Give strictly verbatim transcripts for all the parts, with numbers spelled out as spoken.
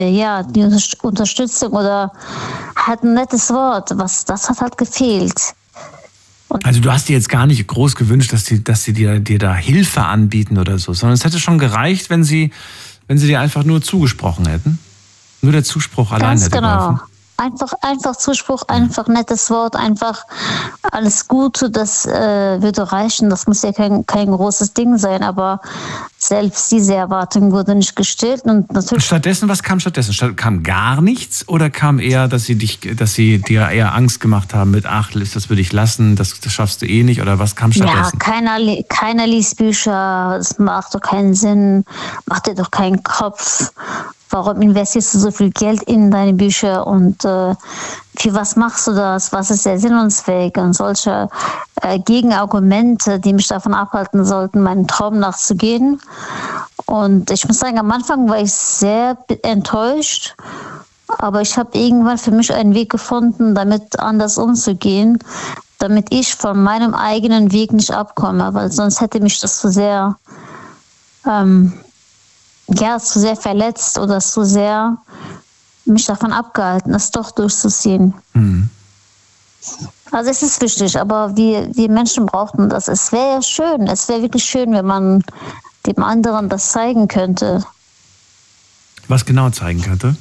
ja, die Unterstützung oder halt ein nettes Wort, was, das hat halt gefehlt. Und also du hast dir jetzt gar nicht groß gewünscht, dass die, dass sie dir, dir da Hilfe anbieten oder so, sondern es hätte schon gereicht, wenn sie, wenn sie dir einfach nur zugesprochen hätten. Nur der Zuspruch allein hätte genau. geholfen. Einfach, einfach Zuspruch, einfach nettes Wort, einfach alles Gute, das äh, würde reichen. Das muss ja kein, kein großes Ding sein, aber selbst diese Erwartung wurde nicht gestillt. Und natürlich stattdessen, was kam stattdessen? Statt, kam gar nichts oder kam eher, dass sie dich, dass sie dir eher Angst gemacht haben mit, ach, das würde ich lassen, das, das schaffst du eh nicht, oder was kam stattdessen? Ja, keiner, keiner liest Bücher, es macht doch keinen Sinn, macht dir doch keinen Kopf. Warum investierst du so viel Geld in deine Bücher und äh, für was machst du das? Was ist der Sinn und Zweck? Und solche äh, Gegenargumente, die mich davon abhalten sollten, meinen Traum nachzugehen. Und ich muss sagen, am Anfang war ich sehr enttäuscht, aber ich habe irgendwann für mich einen Weg gefunden, damit anders umzugehen, damit ich von meinem eigenen Weg nicht abkomme, weil sonst hätte mich das zu sehr... Ähm, ja, zu sehr verletzt oder zu sehr mich davon abgehalten, das doch durchzuziehen. Mhm. Also es ist wichtig, aber wir, wir Menschen brauchten das. Es wäre ja schön, es wäre wirklich schön, wenn man dem anderen das zeigen könnte. Was genau zeigen könnte?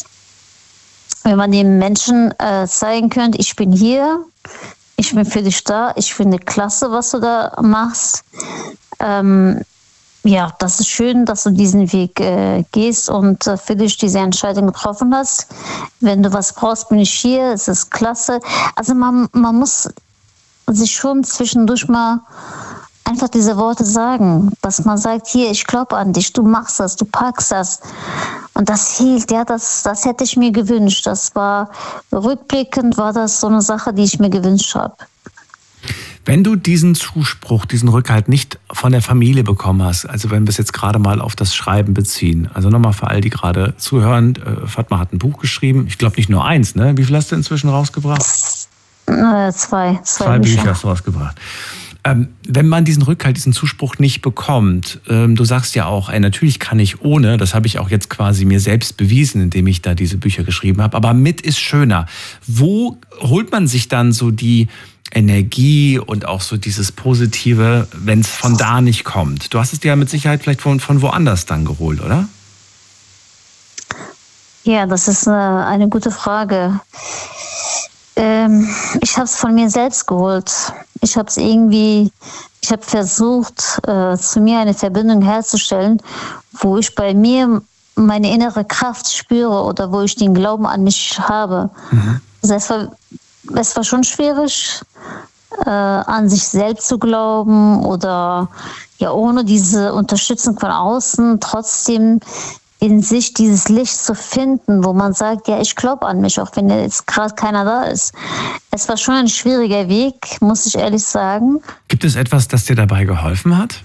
Wenn man dem Menschen äh, zeigen könnte, ich bin hier, ich bin für dich da, ich finde klasse, was du da machst. Ähm, Ja, das ist schön, dass du diesen Weg äh, gehst und äh, für dich diese Entscheidung getroffen hast. Wenn du was brauchst, bin ich hier, es ist klasse. Also man, man muss sich schon zwischendurch mal einfach diese Worte sagen, dass man sagt, hier, ich glaube an dich, du machst das, du packst das. Und das hielt, ja, das, das hätte ich mir gewünscht. Das war, rückblickend war das so eine Sache, die ich mir gewünscht habe. Wenn du diesen Zuspruch, diesen Rückhalt nicht von der Familie bekommen hast, also wenn wir es jetzt gerade mal auf das Schreiben beziehen, also nochmal für all die gerade zuhören, äh, Fatma hat ein Buch geschrieben, ich glaube nicht nur eins, ne? Wie viel hast du inzwischen rausgebracht? Äh, zwei. Zwei, zwei Bücher. Bücher hast du rausgebracht. Ähm, wenn man diesen Rückhalt, diesen Zuspruch nicht bekommt, ähm, du sagst ja auch, ey, natürlich kann ich ohne, das habe ich auch jetzt quasi mir selbst bewiesen, indem ich da diese Bücher geschrieben habe, aber mit ist schöner. Wo holt man sich dann so die Energie und auch so dieses Positive, wenn es von da nicht kommt? Du hast es dir ja mit Sicherheit vielleicht von, von woanders dann geholt, oder? Ja, das ist eine, eine gute Frage. Ähm, ich habe es von mir selbst geholt. Ich habe es irgendwie, ich habe versucht, äh, zu mir eine Verbindung herzustellen, wo ich bei mir meine innere Kraft spüre oder wo ich den Glauben an mich habe. Mhm. Also es war, es war schon schwierig, äh, an sich selbst zu glauben oder ja ohne diese Unterstützung von außen trotzdem in sich dieses Licht zu finden, wo man sagt, ja, ich glaube an mich, auch wenn jetzt gerade keiner da ist. Es war schon ein schwieriger Weg, muss ich ehrlich sagen. Gibt es etwas, das dir dabei geholfen hat?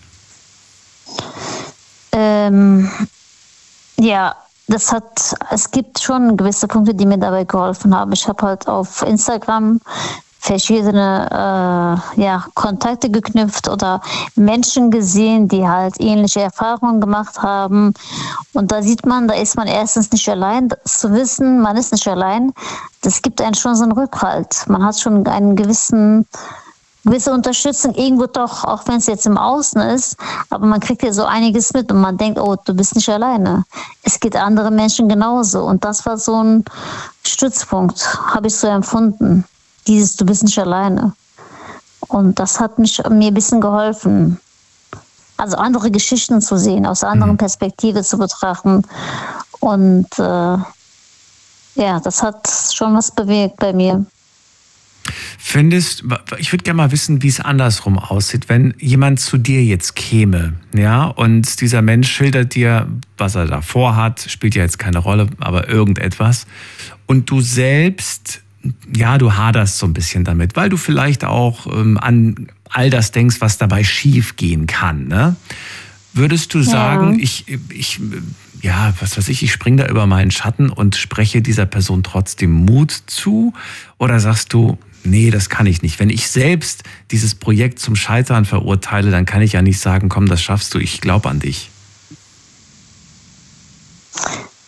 Ähm, ja, das hat, es gibt schon gewisse Punkte, die mir dabei geholfen haben. Ich habe halt auf Instagram verschiedene äh, ja, Kontakte geknüpft oder Menschen gesehen, die halt ähnliche Erfahrungen gemacht haben. Und da sieht man, da ist man erstens nicht allein. Zu wissen, man ist nicht allein, das gibt einen schon so einen Rückhalt. Man hat schon einen gewissen gewisse Unterstützung irgendwo doch, auch wenn es jetzt im Außen ist, aber man kriegt ja so einiges mit und man denkt, oh, du bist nicht alleine. Es geht anderen Menschen genauso. Und das war so ein Stützpunkt, habe ich so empfunden. Dieses, du bist nicht alleine. Und das hat mich, mir ein bisschen geholfen. Also andere Geschichten zu sehen, aus einer anderen Perspektive zu betrachten. Und äh, ja, das hat schon was bewegt bei mir. Findest, ich würde gerne mal wissen, wie es andersrum aussieht, wenn jemand zu dir jetzt käme, ja, und dieser Mensch schildert dir, was er da vorhat, spielt ja jetzt keine Rolle, aber irgendetwas, und du selbst, ja, du haderst so ein bisschen damit, weil du vielleicht auch ähm, an all das denkst, was dabei schief gehen kann, ne? Würdest du sagen, ja. ich, ich, ja, was weiß ich, ich springe da über meinen Schatten und spreche dieser Person trotzdem Mut zu? Oder sagst du, nee, das kann ich nicht. Wenn ich selbst dieses Projekt zum Scheitern verurteile, dann kann ich ja nicht sagen, komm, das schaffst du, ich glaube an dich.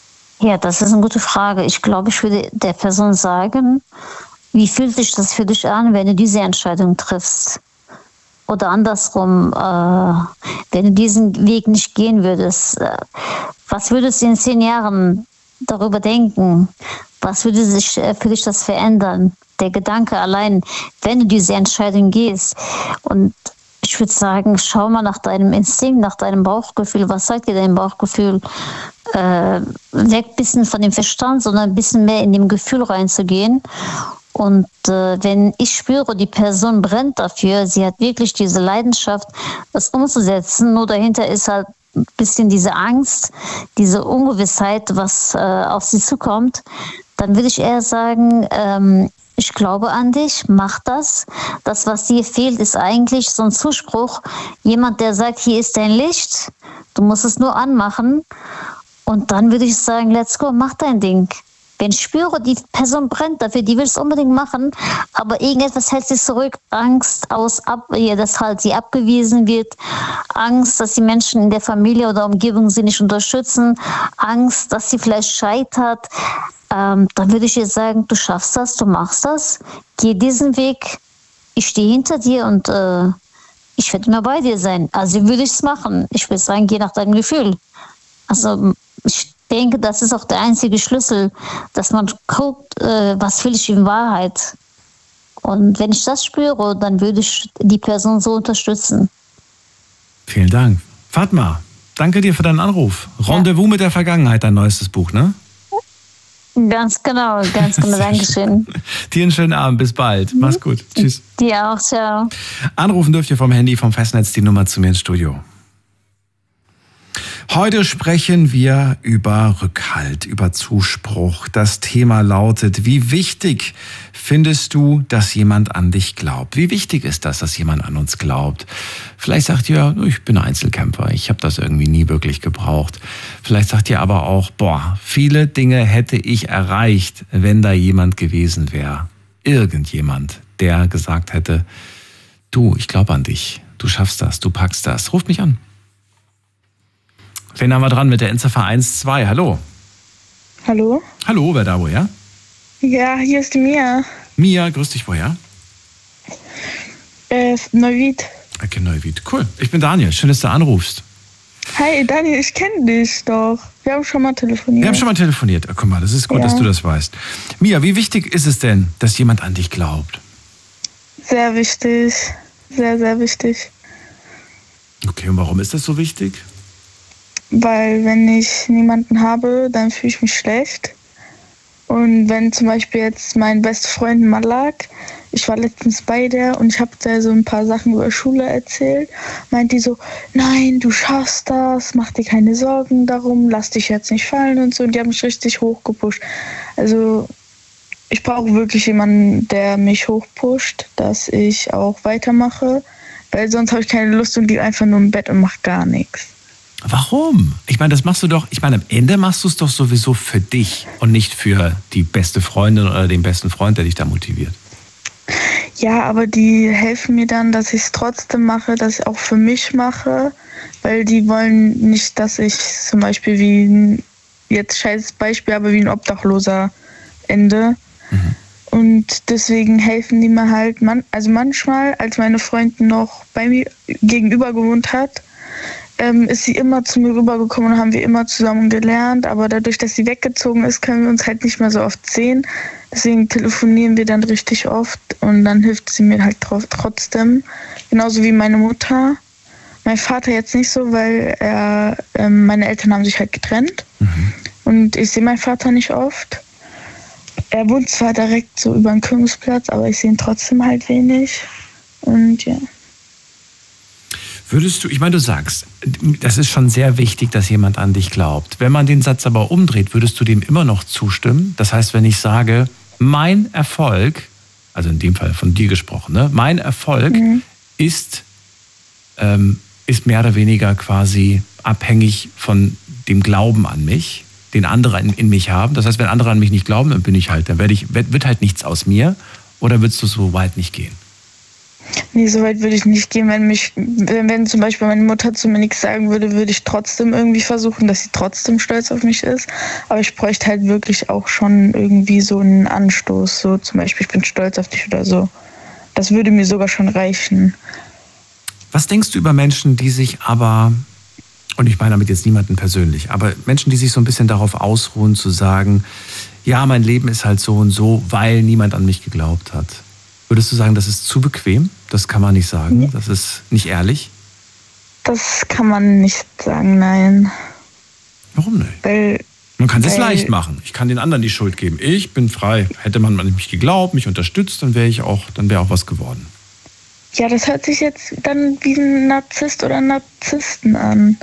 Ja, das ist eine gute Frage. Ich glaube, ich würde der Person sagen, wie fühlt sich das für dich an, wenn du diese Entscheidung triffst? Oder andersrum, äh, wenn du diesen Weg nicht gehen würdest, äh, was würdest du in zehn Jahren darüber denken? Was würde sich äh, für dich das verändern? Der Gedanke allein, wenn du diese Entscheidung gehst. Und ich würde sagen, schau mal nach deinem Instinkt, nach deinem Bauchgefühl. Was sagt dir dein Bauchgefühl? Äh, weg ein bisschen von dem Verstand, sondern ein bisschen mehr in dem Gefühl reinzugehen. Und äh, wenn ich spüre, die Person brennt dafür, sie hat wirklich diese Leidenschaft, das umzusetzen, nur dahinter ist halt ein bisschen diese Angst, diese Ungewissheit, was äh, auf sie zukommt, dann würde ich eher sagen, ähm, ich glaube an dich, mach das. Das, was dir fehlt, ist eigentlich so ein Zuspruch. Jemand, der sagt, hier ist dein Licht, du musst es nur anmachen. Und dann würde ich sagen, let's go, mach dein Ding. Wenn ich spüre, die Person brennt dafür, die will es unbedingt machen, aber irgendetwas hält sie zurück. Angst, aus, ab, ja, dass halt sie abgewiesen wird. Angst, dass die Menschen in der Familie oder Umgebung sie nicht unterstützen. Angst, dass sie vielleicht scheitert. Ähm, dann würde ich ihr sagen, du schaffst das, du machst das. Geh diesen Weg. Ich stehe hinter dir und äh, ich werde immer bei dir sein. Also würde ich es machen. Ich würde sagen, geh nach deinem Gefühl. Also ich Ich denke, das ist auch der einzige Schlüssel, dass man guckt, äh, was will ich in Wahrheit. Und wenn ich das spüre, dann würde ich die Person so unterstützen. Vielen Dank. Fatma, danke dir für deinen Anruf. Rendezvous ja. mit der Vergangenheit, dein neuestes Buch, ne? Ganz genau, ganz genau. Dankeschön. Dir einen schönen Abend, bis bald. Mach's gut. Tschüss. Dir auch, ciao. Anrufen dürft ihr vom Handy, vom Festnetz, die Nummer zu mir ins Studio. Heute sprechen wir über Rückhalt, über Zuspruch. Das Thema lautet, wie wichtig findest du, dass jemand an dich glaubt? Wie wichtig ist das, dass jemand an uns glaubt? Vielleicht sagt ihr, ich bin Einzelkämpfer, ich habe das irgendwie nie wirklich gebraucht. Vielleicht sagt ihr aber auch, boah, viele Dinge hätte ich erreicht, wenn da jemand gewesen wäre. Irgendjemand, der gesagt hätte, du, ich glaube an dich, du schaffst das, du packst das. Ruft mich an. Wen haben wir dran mit der Endziffer eins zwei? Hallo. Hallo. Hallo, wer da woher? Ja, hier ist die Mia. Mia, grüß dich, woher? Äh, Neuwied. Okay, Neuwied. Cool. Ich bin Daniel. Schön, dass du anrufst. Hi, Daniel, ich kenne dich doch. Wir haben schon mal telefoniert. Wir haben schon mal telefoniert. Guck mal, das ist gut, ja. dass du das weißt. Mia, wie wichtig ist es denn, dass jemand an dich glaubt? Sehr wichtig. Sehr, sehr wichtig. Okay, und warum ist das so wichtig? Weil wenn ich niemanden habe, dann fühle ich mich schlecht. Und wenn zum Beispiel jetzt mein bester Freund Malak, ich war letztens bei der und ich habe da so ein paar Sachen über Schule erzählt, meint die so, nein, du schaffst das, mach dir keine Sorgen darum, lass dich jetzt nicht fallen und so. Und die haben mich richtig hochgepusht. Also ich brauche wirklich jemanden, der mich hochpusht, dass ich auch weitermache, weil sonst habe ich keine Lust und liege einfach nur im Bett und mache gar nichts. Warum? Ich meine, das machst du doch, ich meine, am Ende machst du es doch sowieso für dich und nicht für die beste Freundin oder den besten Freund, der dich da motiviert. Ja, aber die helfen mir dann, dass ich es trotzdem mache, dass ich auch für mich mache, weil die wollen nicht, dass ich zum Beispiel wie ein, jetzt scheiß Beispiel, aber wie ein Obdachloser ende. Mhm. Und deswegen helfen die mir halt, man, also manchmal, als meine Freundin noch bei mir gegenüber gewohnt hat, Ähm, ist sie immer zu mir rübergekommen und haben wir immer zusammen gelernt. Aber dadurch, dass sie weggezogen ist, können wir uns halt nicht mehr so oft sehen. Deswegen telefonieren wir dann richtig oft und dann hilft sie mir halt tro- trotzdem. Genauso wie meine Mutter. Mein Vater jetzt nicht so, weil er, ähm, meine Eltern haben sich halt getrennt. Mhm. Und ich sehe meinen Vater nicht oft. Er wohnt zwar direkt so über den Königsplatz, aber ich sehe ihn trotzdem halt wenig. Und ja. Würdest du, ich meine, du sagst, das ist schon sehr wichtig, dass jemand an dich glaubt. Wenn man den Satz aber umdreht, würdest du dem immer noch zustimmen? Das heißt, wenn ich sage, mein Erfolg, also in dem Fall von dir gesprochen, ne, mein Erfolg mhm. ist, ähm, ist mehr oder weniger quasi abhängig von dem Glauben an mich, den andere in, in mich haben. Das heißt, wenn andere an mich nicht glauben, dann bin ich halt, dann werde ich, wird halt nichts aus mir. Oder würdest du so weit nicht gehen? Nee, so weit würde ich nicht gehen. Wenn mich, wenn, wenn zum Beispiel meine Mutter zu mir nichts sagen würde, würde ich trotzdem irgendwie versuchen, dass sie trotzdem stolz auf mich ist. Aber ich bräuchte halt wirklich auch schon irgendwie so einen Anstoß. So zum Beispiel, ich bin stolz auf dich oder so. Das würde mir sogar schon reichen. Was denkst du über Menschen, die sich aber, und ich meine damit jetzt niemanden persönlich, aber Menschen, die sich so ein bisschen darauf ausruhen, zu sagen, ja, mein Leben ist halt so und so, weil niemand an mich geglaubt hat. Würdest du sagen, das ist zu bequem? Das kann man nicht sagen. Das ist nicht ehrlich? Das kann man nicht sagen, nein. Warum nicht? Weil, man kann es weil, leicht machen. Ich kann den anderen die Schuld geben. Ich bin frei. Hätte man an mich geglaubt, mich unterstützt, dann wäre ich auch, dann wäre auch was geworden. Ja, das hört sich jetzt dann wie ein Narzisst oder Narzissten an.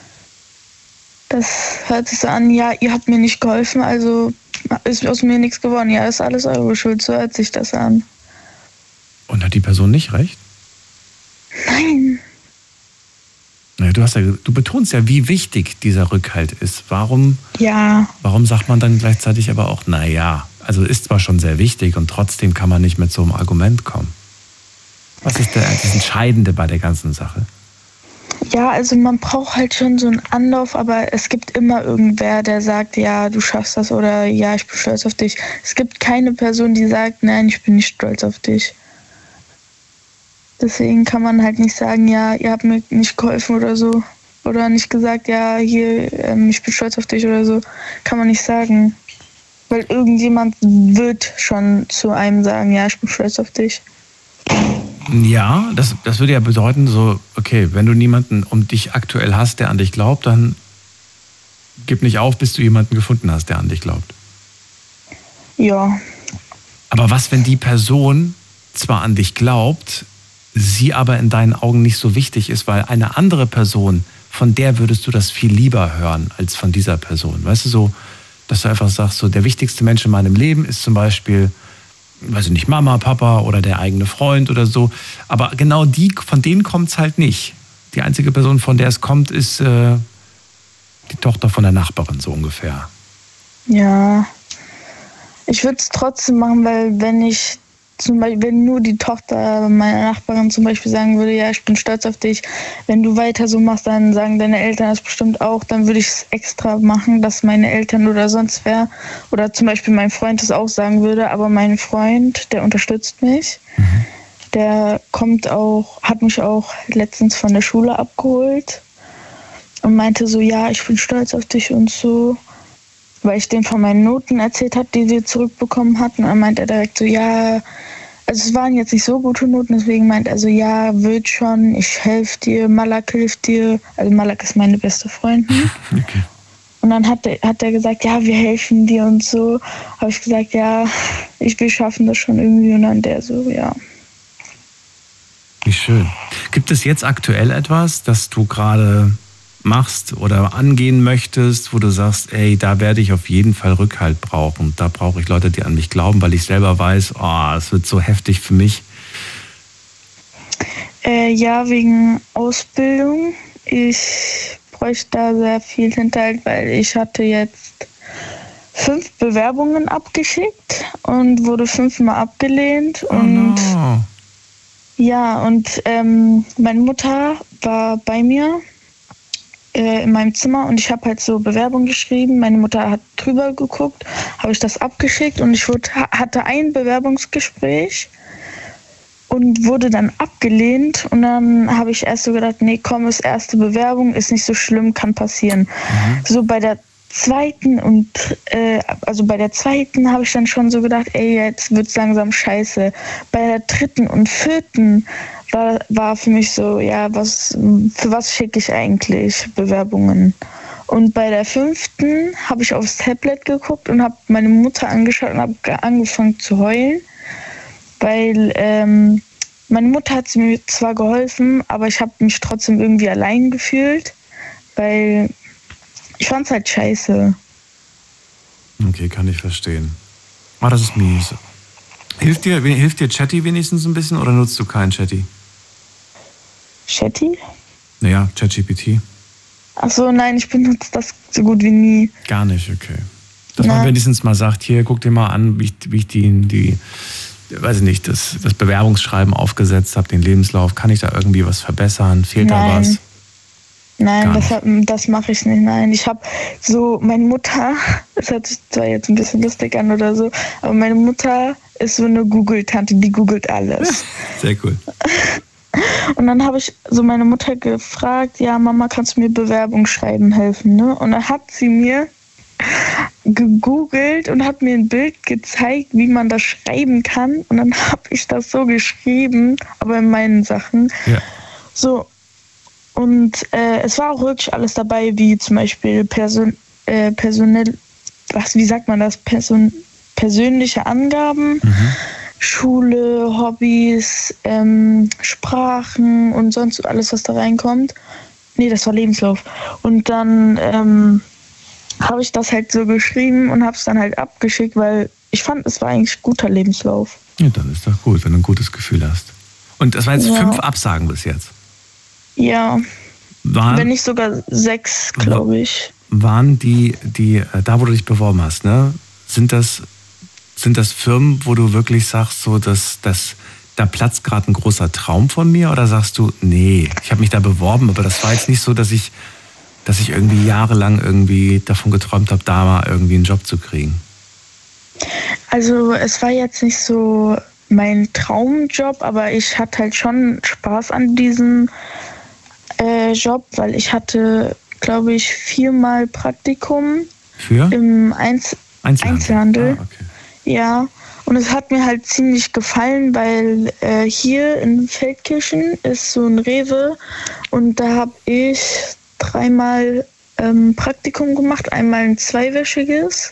Das hört sich so an, ja, ihr habt mir nicht geholfen, also ist aus mir nichts geworden. Ja, ist alles eure Schuld, so hört sich das an. Und hat die Person nicht recht? Nein. Naja, du hast ja, du betonst ja, wie wichtig dieser Rückhalt ist. Warum, ja. warum sagt man dann gleichzeitig aber auch, naja, also ist zwar schon sehr wichtig und trotzdem kann man nicht mit so einem Argument kommen? Was ist der, das Entscheidende bei der ganzen Sache? Ja, also man braucht halt schon so einen Anlauf, aber es gibt immer irgendwer, der sagt, ja, du schaffst das oder ja, ich bin stolz auf dich. Es gibt keine Person, die sagt, nein, ich bin nicht stolz auf dich. Deswegen kann man halt nicht sagen, ja, ihr habt mir nicht geholfen oder so. Oder nicht gesagt, ja, hier, ähm, ich bin stolz auf dich oder so. Kann man nicht sagen. Weil irgendjemand wird schon zu einem sagen, ja, ich bin stolz auf dich. Ja, das, das würde ja bedeuten, so, okay, wenn du niemanden um dich aktuell hast, der an dich glaubt, dann gib nicht auf, bis du jemanden gefunden hast, der an dich glaubt. Ja. Aber was, wenn die Person zwar an dich glaubt, sie aber in deinen Augen nicht so wichtig ist, weil eine andere Person, von der würdest du das viel lieber hören, als von dieser Person. Weißt du, so, dass du einfach sagst, so, der wichtigste Mensch in meinem Leben ist zum Beispiel, weiß ich nicht, Mama, Papa oder der eigene Freund oder so. Aber genau die, von denen kommt es halt nicht. Die einzige Person, von der es kommt, ist äh, die Tochter von der Nachbarin, so ungefähr. Ja. Ich würde es trotzdem machen, weil wenn ich zum Beispiel, wenn nur die Tochter meiner Nachbarin zum Beispiel sagen würde, ja, ich bin stolz auf dich, wenn du weiter so machst, dann sagen deine Eltern das bestimmt auch, dann würde ich es extra machen, dass meine Eltern oder sonst wer, oder zum Beispiel mein Freund das auch sagen würde, aber mein Freund, der unterstützt mich, mhm. der kommt auch, hat mich auch letztens von der Schule abgeholt und meinte so, ja, ich bin stolz auf dich und so, weil ich denen von meinen Noten erzählt habe, die sie zurückbekommen hatten. Und dann meint er direkt so, ja, also es waren jetzt nicht so gute Noten, deswegen meint er so, ja, wird schon, ich helfe dir, Malak hilft dir. Also Malak ist meine beste Freundin. Okay. Und dann hat er, hat er gesagt, ja, wir helfen dir und so. Habe ich gesagt, ja, ich, wir schaffen das schon irgendwie. Und dann der so, ja. Wie schön. Gibt es jetzt aktuell etwas, das du gerade machst oder angehen möchtest, wo du sagst, ey, da werde ich auf jeden Fall Rückhalt brauchen. Da brauche ich Leute, die an mich glauben, weil ich selber weiß, oh, es wird so heftig für mich. Äh, ja, wegen Ausbildung. Ich bräuchte da sehr viel Hinterhalt, weil ich hatte jetzt fünf Bewerbungen abgeschickt und wurde fünfmal abgelehnt. Oh und no. Ja, und ähm, meine Mutter war bei mir in meinem Zimmer und ich habe halt so Bewerbungen geschrieben. Meine Mutter hat drüber geguckt, habe ich das abgeschickt und ich wurde, hatte ein Bewerbungsgespräch und wurde dann abgelehnt und dann habe ich erst so gedacht, nee, komm, ist erste Bewerbung, ist nicht so schlimm, kann passieren. Mhm. So bei der zweiten und äh, also bei der zweiten habe ich dann schon so gedacht, ey, jetzt wird's langsam scheiße. Bei der dritten und vierten war, war für mich so, ja, was für was schicke ich eigentlich Bewerbungen? Und bei der fünften habe ich aufs Tablet geguckt und habe meine Mutter angeschaut und habe angefangen zu heulen, weil ähm, meine Mutter hat mir zwar geholfen, aber ich habe mich trotzdem irgendwie allein gefühlt, weil ich fand's halt scheiße. Okay, kann ich verstehen. Ah, das ist mies. Hilft dir, hilft dir Chatty wenigstens ein bisschen oder nutzt du keinen Chatty? Chatty? Naja, ChatGPT. Ach so, nein, ich benutze das so gut wie nie. Gar nicht, okay. Dass Na. man wenigstens mal sagt, hier, guck dir mal an, wie ich, wie ich die, die weiß ich nicht, das, das Bewerbungsschreiben aufgesetzt habe, den Lebenslauf, kann ich da irgendwie was verbessern? Fehlt Nein. da was? Nein, das, das mache ich nicht. Nein, ich habe so, meine Mutter, das hört sich zwar jetzt ein bisschen lustig an oder so, aber meine Mutter ist so eine Google-Tante, die googelt alles. Sehr cool. Und dann habe ich so meine Mutter gefragt, ja Mama, kannst du mir Bewerbungsschreiben helfen? Ne? Und dann hat sie mir gegoogelt und hat mir ein Bild gezeigt, wie man das schreiben kann. Und dann habe ich das so geschrieben, aber in meinen Sachen. Ja. So, und äh, es war auch wirklich alles dabei, wie zum Beispiel Person, äh, personell, was, wie sagt man das, Person, persönliche Angaben, mhm. Schule, Hobbys, ähm, Sprachen und sonst alles, was da reinkommt. Nee, das war Lebenslauf. Und dann ähm, habe ich das halt so geschrieben und habe es dann halt abgeschickt, weil ich fand, es war eigentlich ein guter Lebenslauf. Ja, dann ist doch gut, wenn du ein gutes Gefühl hast. Und das waren jetzt ja. fünf Absagen bis jetzt? Ja, waren, wenn nicht sogar sechs, glaube ich. Waren die, die, da wo du dich beworben hast, ne? Sind das, sind das Firmen, wo du wirklich sagst, so, dass, dass da platzt gerade ein großer Traum von mir? Oder sagst du, nee, ich habe mich da beworben, aber das war jetzt nicht so, dass ich, dass ich irgendwie jahrelang irgendwie davon geträumt habe, da mal irgendwie einen Job zu kriegen? Also es war jetzt nicht so mein Traumjob, aber ich hatte halt schon Spaß an diesem äh, Job, weil ich hatte, glaube ich, viermal Praktikum Für? im Einz- Einzelhandel. Einzelhandel. Ah, okay. Ja, und es hat mir halt ziemlich gefallen, weil äh, hier in Feldkirchen ist so ein Rewe und da habe ich dreimal ähm, Praktikum gemacht, einmal ein zweiwöchiges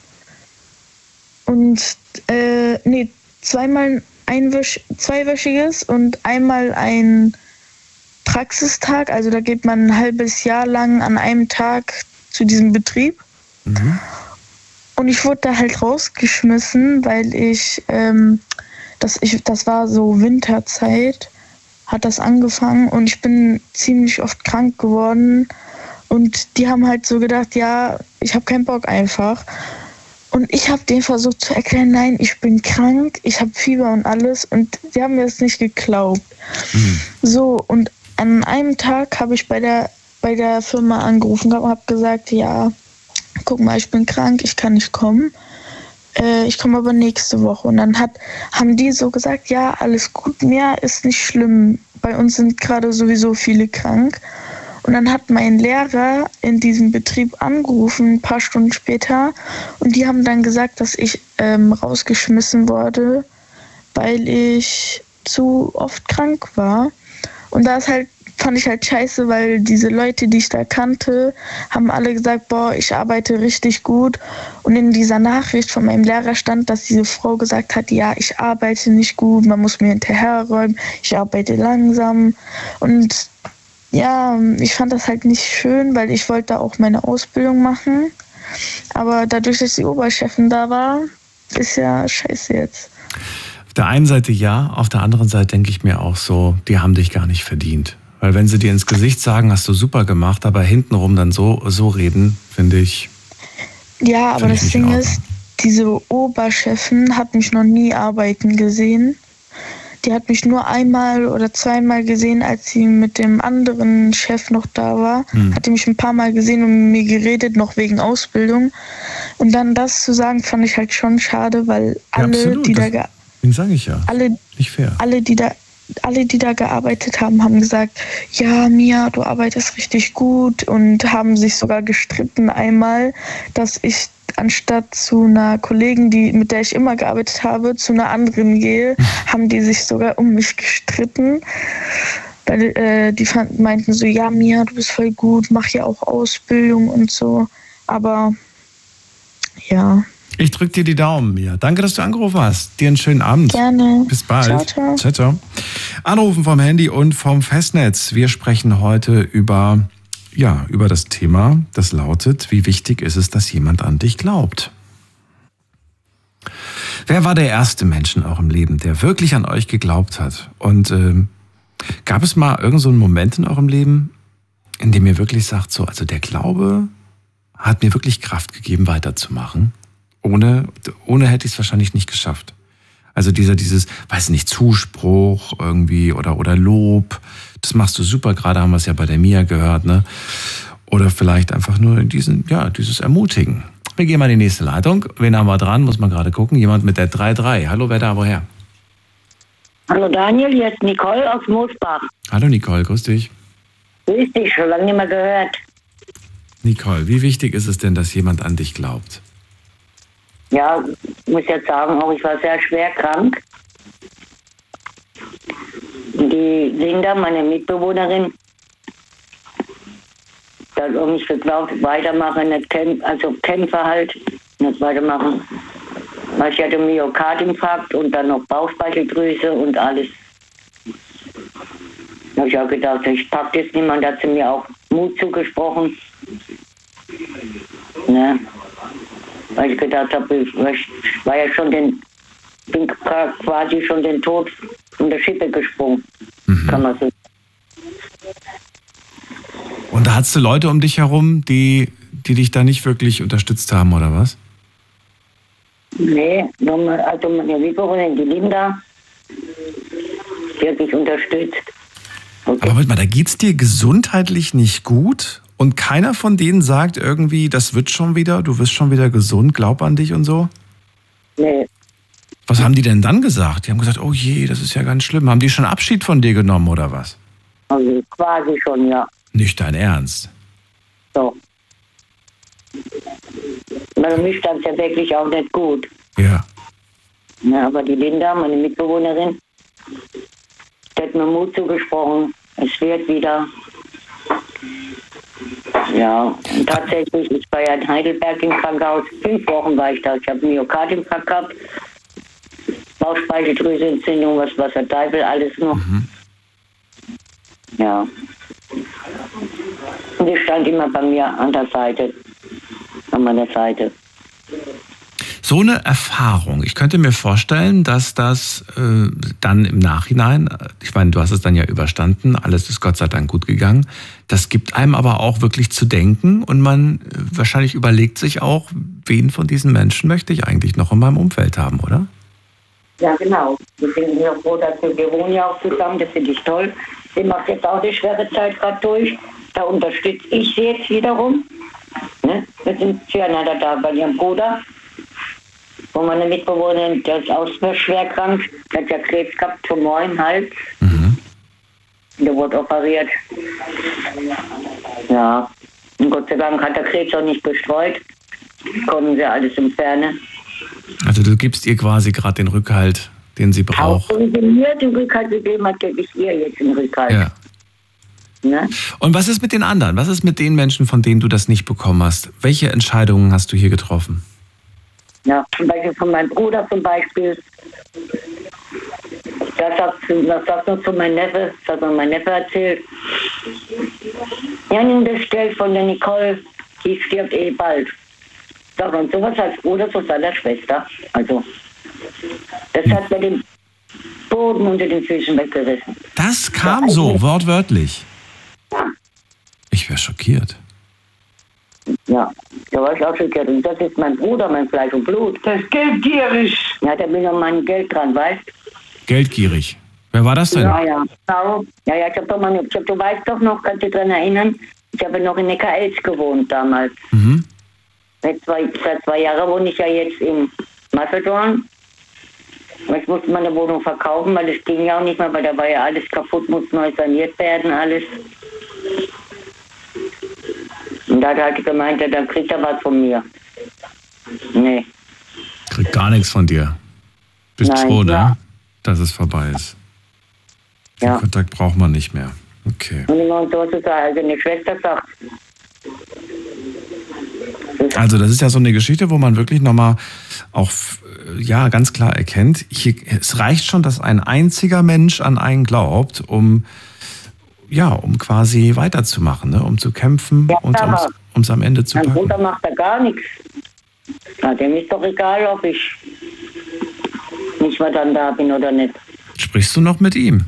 und äh, nee, zweimal ein Wöch- zweiwöchiges und einmal ein Praxistag, also da geht man ein halbes Jahr lang an einem Tag zu diesem Betrieb. Mhm. Und ich wurde da halt rausgeschmissen, weil ich, ähm, das, ich, das war so Winterzeit, hat das angefangen und ich bin ziemlich oft krank geworden. Und die haben halt so gedacht, ja, ich habe keinen Bock einfach. Und ich habe denen versucht zu erklären, nein, ich bin krank, ich habe Fieber und alles. Und die haben mir das nicht geglaubt. Mhm. So, und an einem Tag habe ich bei der, bei der Firma angerufen und habe gesagt, ja, guck mal, ich bin krank, ich kann nicht kommen. Äh, ich komme aber nächste Woche. Und dann hat, haben die so gesagt, ja, alles gut, mehr ist nicht schlimm. Bei uns sind gerade sowieso viele krank. Und dann hat mein Lehrer in diesem Betrieb angerufen, ein paar Stunden später. Und die haben dann gesagt, dass ich ähm, rausgeschmissen wurde, weil ich zu oft krank war. Und da ist halt, fand ich halt scheiße, weil diese Leute, die ich da kannte, haben alle gesagt, boah, ich arbeite richtig gut. Und in dieser Nachricht von meinem Lehrer stand, dass diese Frau gesagt hat, ja, ich arbeite nicht gut, man muss mir hinterherräumen, ich arbeite langsam. Und ja, ich fand das halt nicht schön, weil ich wollte auch meine Ausbildung machen. Aber dadurch, dass die Oberchefin da war, ist ja scheiße jetzt. Auf der einen Seite ja, auf der anderen Seite denke ich mir auch so, die haben dich gar nicht verdient. Weil wenn sie dir ins Gesicht sagen, hast du super gemacht, aber hintenrum dann so, so reden, finde ich. Ja, aber das Ding ist, diese Oberchefin hat mich noch nie arbeiten gesehen. Die hat mich nur einmal oder zweimal gesehen, als sie mit dem anderen Chef noch da war. Hm. Hat die mich ein paar Mal gesehen und mit mir geredet, noch wegen Ausbildung. Und dann das zu sagen, fand ich halt schon schade, weil alle, ja, absolut. die da ge- sage ich ja. Alle, nicht fair. Alle, die da Alle, die da gearbeitet haben, haben gesagt, ja, Mia, du arbeitest richtig gut und haben sich sogar gestritten einmal, dass ich anstatt zu einer Kollegin, die, mit der ich immer gearbeitet habe, zu einer anderen gehe, haben die sich sogar um mich gestritten. Weil äh, die fanden, meinten so, ja, Mia, du bist voll gut, mach ja auch Ausbildung und so. Aber ja. Ich drücke dir die Daumen, Mia. Danke, dass du angerufen hast. Dir einen schönen Abend. Gerne. Bis bald. Ciao, ciao. Ciao, ciao. Anrufen vom Handy und vom Festnetz. Wir sprechen heute über, ja, über das Thema, das lautet, wie wichtig ist es, dass jemand an dich glaubt? Wer war der erste Mensch in eurem Leben, der wirklich an euch geglaubt hat? Und äh, gab es mal irgend so einen Moment in eurem Leben, in dem ihr wirklich sagt, so, also der Glaube hat mir wirklich Kraft gegeben, weiterzumachen? Ohne, ohne hätte ich es wahrscheinlich nicht geschafft. Also dieser, dieses, weiß nicht, Zuspruch irgendwie oder, oder Lob. Das machst du super, gerade haben wir es ja bei der Mia gehört, ne? Oder vielleicht einfach nur diesen, ja, dieses Ermutigen. Wir gehen mal in die nächste Leitung. Wen haben wir dran? Muss man gerade gucken. Jemand mit der drei drei. Hallo, wer da, woher? Hallo Daniel, hier ist Nicole aus Moosbach. Hallo Nicole, grüß dich. Grüß dich, schon lange nicht mehr gehört. Nicole, wie wichtig ist es denn, dass jemand an dich glaubt? Ja, ich muss jetzt sagen, auch ich war sehr schwer krank. Die Linda, meine Mitbewohnerin, da hat auch nicht geglaubt, weitermachen, nicht kämpfen, also Kämpfe halt, nicht weitermachen. Weil ich hatte Myokardinfarkt und dann noch Bauchspeicheldrüse und alles. Da habe ich auch gedacht, ich packe das niemand, hat sie mir auch Mut zugesprochen. Ne? Weil ich gedacht habe, ich war ja schon den, bin quasi schon den Tod von der Schippe gesprungen, mhm. kann man so sagen. Und da hattest du Leute um dich herum, die, die dich da nicht wirklich unterstützt haben, oder was? Nee, also meine Mitbewohnerin, die Linda, die hat mich unterstützt. Okay. Aber warte mal, da geht's dir gesundheitlich nicht gut und keiner von denen sagt irgendwie, das wird schon wieder, du wirst schon wieder gesund, glaub an dich und so? Nee. Was haben die denn dann gesagt? Die haben gesagt, oh je, das ist ja ganz schlimm. Haben die schon Abschied von dir genommen oder was? Also quasi schon, ja. Nicht dein Ernst? So. Bei mir stand es ja wirklich auch nicht gut. Ja. Ja, aber die Linda, meine Mitbewohnerin, die hat mir Mut zugesprochen. Es wird wieder. Ja, und tatsächlich, ich war ja in Heidelberg im Krankenhaus. Fünf Wochen war ich da. Ich habe Myokardinfarkt gehabt, Bauchspeicheldrüseentzündung, was, was der Teufel, alles noch. Mhm. Ja. Und die stand immer bei mir an der Seite, an meiner Seite. So eine Erfahrung, ich könnte mir vorstellen, dass das äh, dann im Nachhinein, ich meine, du hast es dann ja überstanden, alles ist Gott sei Dank gut gegangen, das gibt einem aber auch wirklich zu denken und man äh, wahrscheinlich überlegt sich auch, wen von diesen Menschen möchte ich eigentlich noch in meinem Umfeld haben, oder? Ja, genau. Ich bin mir froh, dass wir, wir wohnen ja auch zusammen, das finde ich toll. Sie macht jetzt auch die schwere Zeit gerade durch. Da unterstütze ich sie jetzt wiederum. Ne? Wir sind füreinander da bei ihrem Bruder. Wo meine Mitbewohnerin, der ist auch schwer krank, der hat ja Krebs gehabt, Tumor im Hals. Mhm. Der wurde operiert. Ja, und Gott sei Dank hat der Krebs auch nicht gestreut. Konnten sie alles entfernen. Also du gibst ihr quasi gerade den Rückhalt, den sie braucht. Auch wenn sie mir den Rückhalt gegeben hat, gebe ich ihr jetzt den Rückhalt. Ja. Ne? Und was ist mit den anderen? Was ist mit den Menschen, von denen du das nicht bekommen hast? Welche Entscheidungen hast du hier getroffen? Ja, zum Beispiel von meinem Bruder zum Beispiel. Das sagt, das sagt noch zu meinem Neffe, das hat mir mein Neffe erzählt. Ja, nimm das Geld von der Nicole, die stirbt eh bald. Doch, und sowas als Bruder zu seiner Schwester. Also, das hat mir den Boden unter den Füßen weggerissen. Das kam ja, so, wortwörtlich. Ja. Ich wäre schockiert. Ja, da war ich auch schockiert. Und das ist mein Bruder, mein Fleisch und Blut. Das ist geldgierig. Ja, da bin ich an mein Geld dran, weißt du? Geldgierig. Wer war das denn? Ja, ja. Genau. Ja, ja, ich hab doch mal, ich hab, du weißt doch noch, kannst du dich daran erinnern, ich habe noch in Neckarelz gewohnt damals. Mhm. Seit zwei, seit zwei Jahren wohne ich ja jetzt in Macedon. Ich musste meine Wohnung verkaufen, weil es ging ja auch nicht mehr, weil da war ja alles kaputt, musste neu saniert werden, alles. Und da hat er halt gemeint, ja, dann kriegt er was von mir. Nee. Kriegt gar nichts von dir. Bist Nein, froh, ne? ja. Dass es vorbei ist. Den ja. Kontakt braucht man nicht mehr. Okay. Und immer so zu sagen, also eine Schwester sagt. Also das ist ja so eine Geschichte, wo man wirklich nochmal auch ja, ganz klar erkennt, hier, es reicht schon, dass ein einziger Mensch an einen glaubt, um ja, um quasi weiterzumachen, ne? Um zu kämpfen ja, und um es am Ende zu packen. Mein Bruder macht da gar nichts. Na, dem ist doch egal, ob ich nicht mehr dann da bin oder nicht. Sprichst du noch mit ihm?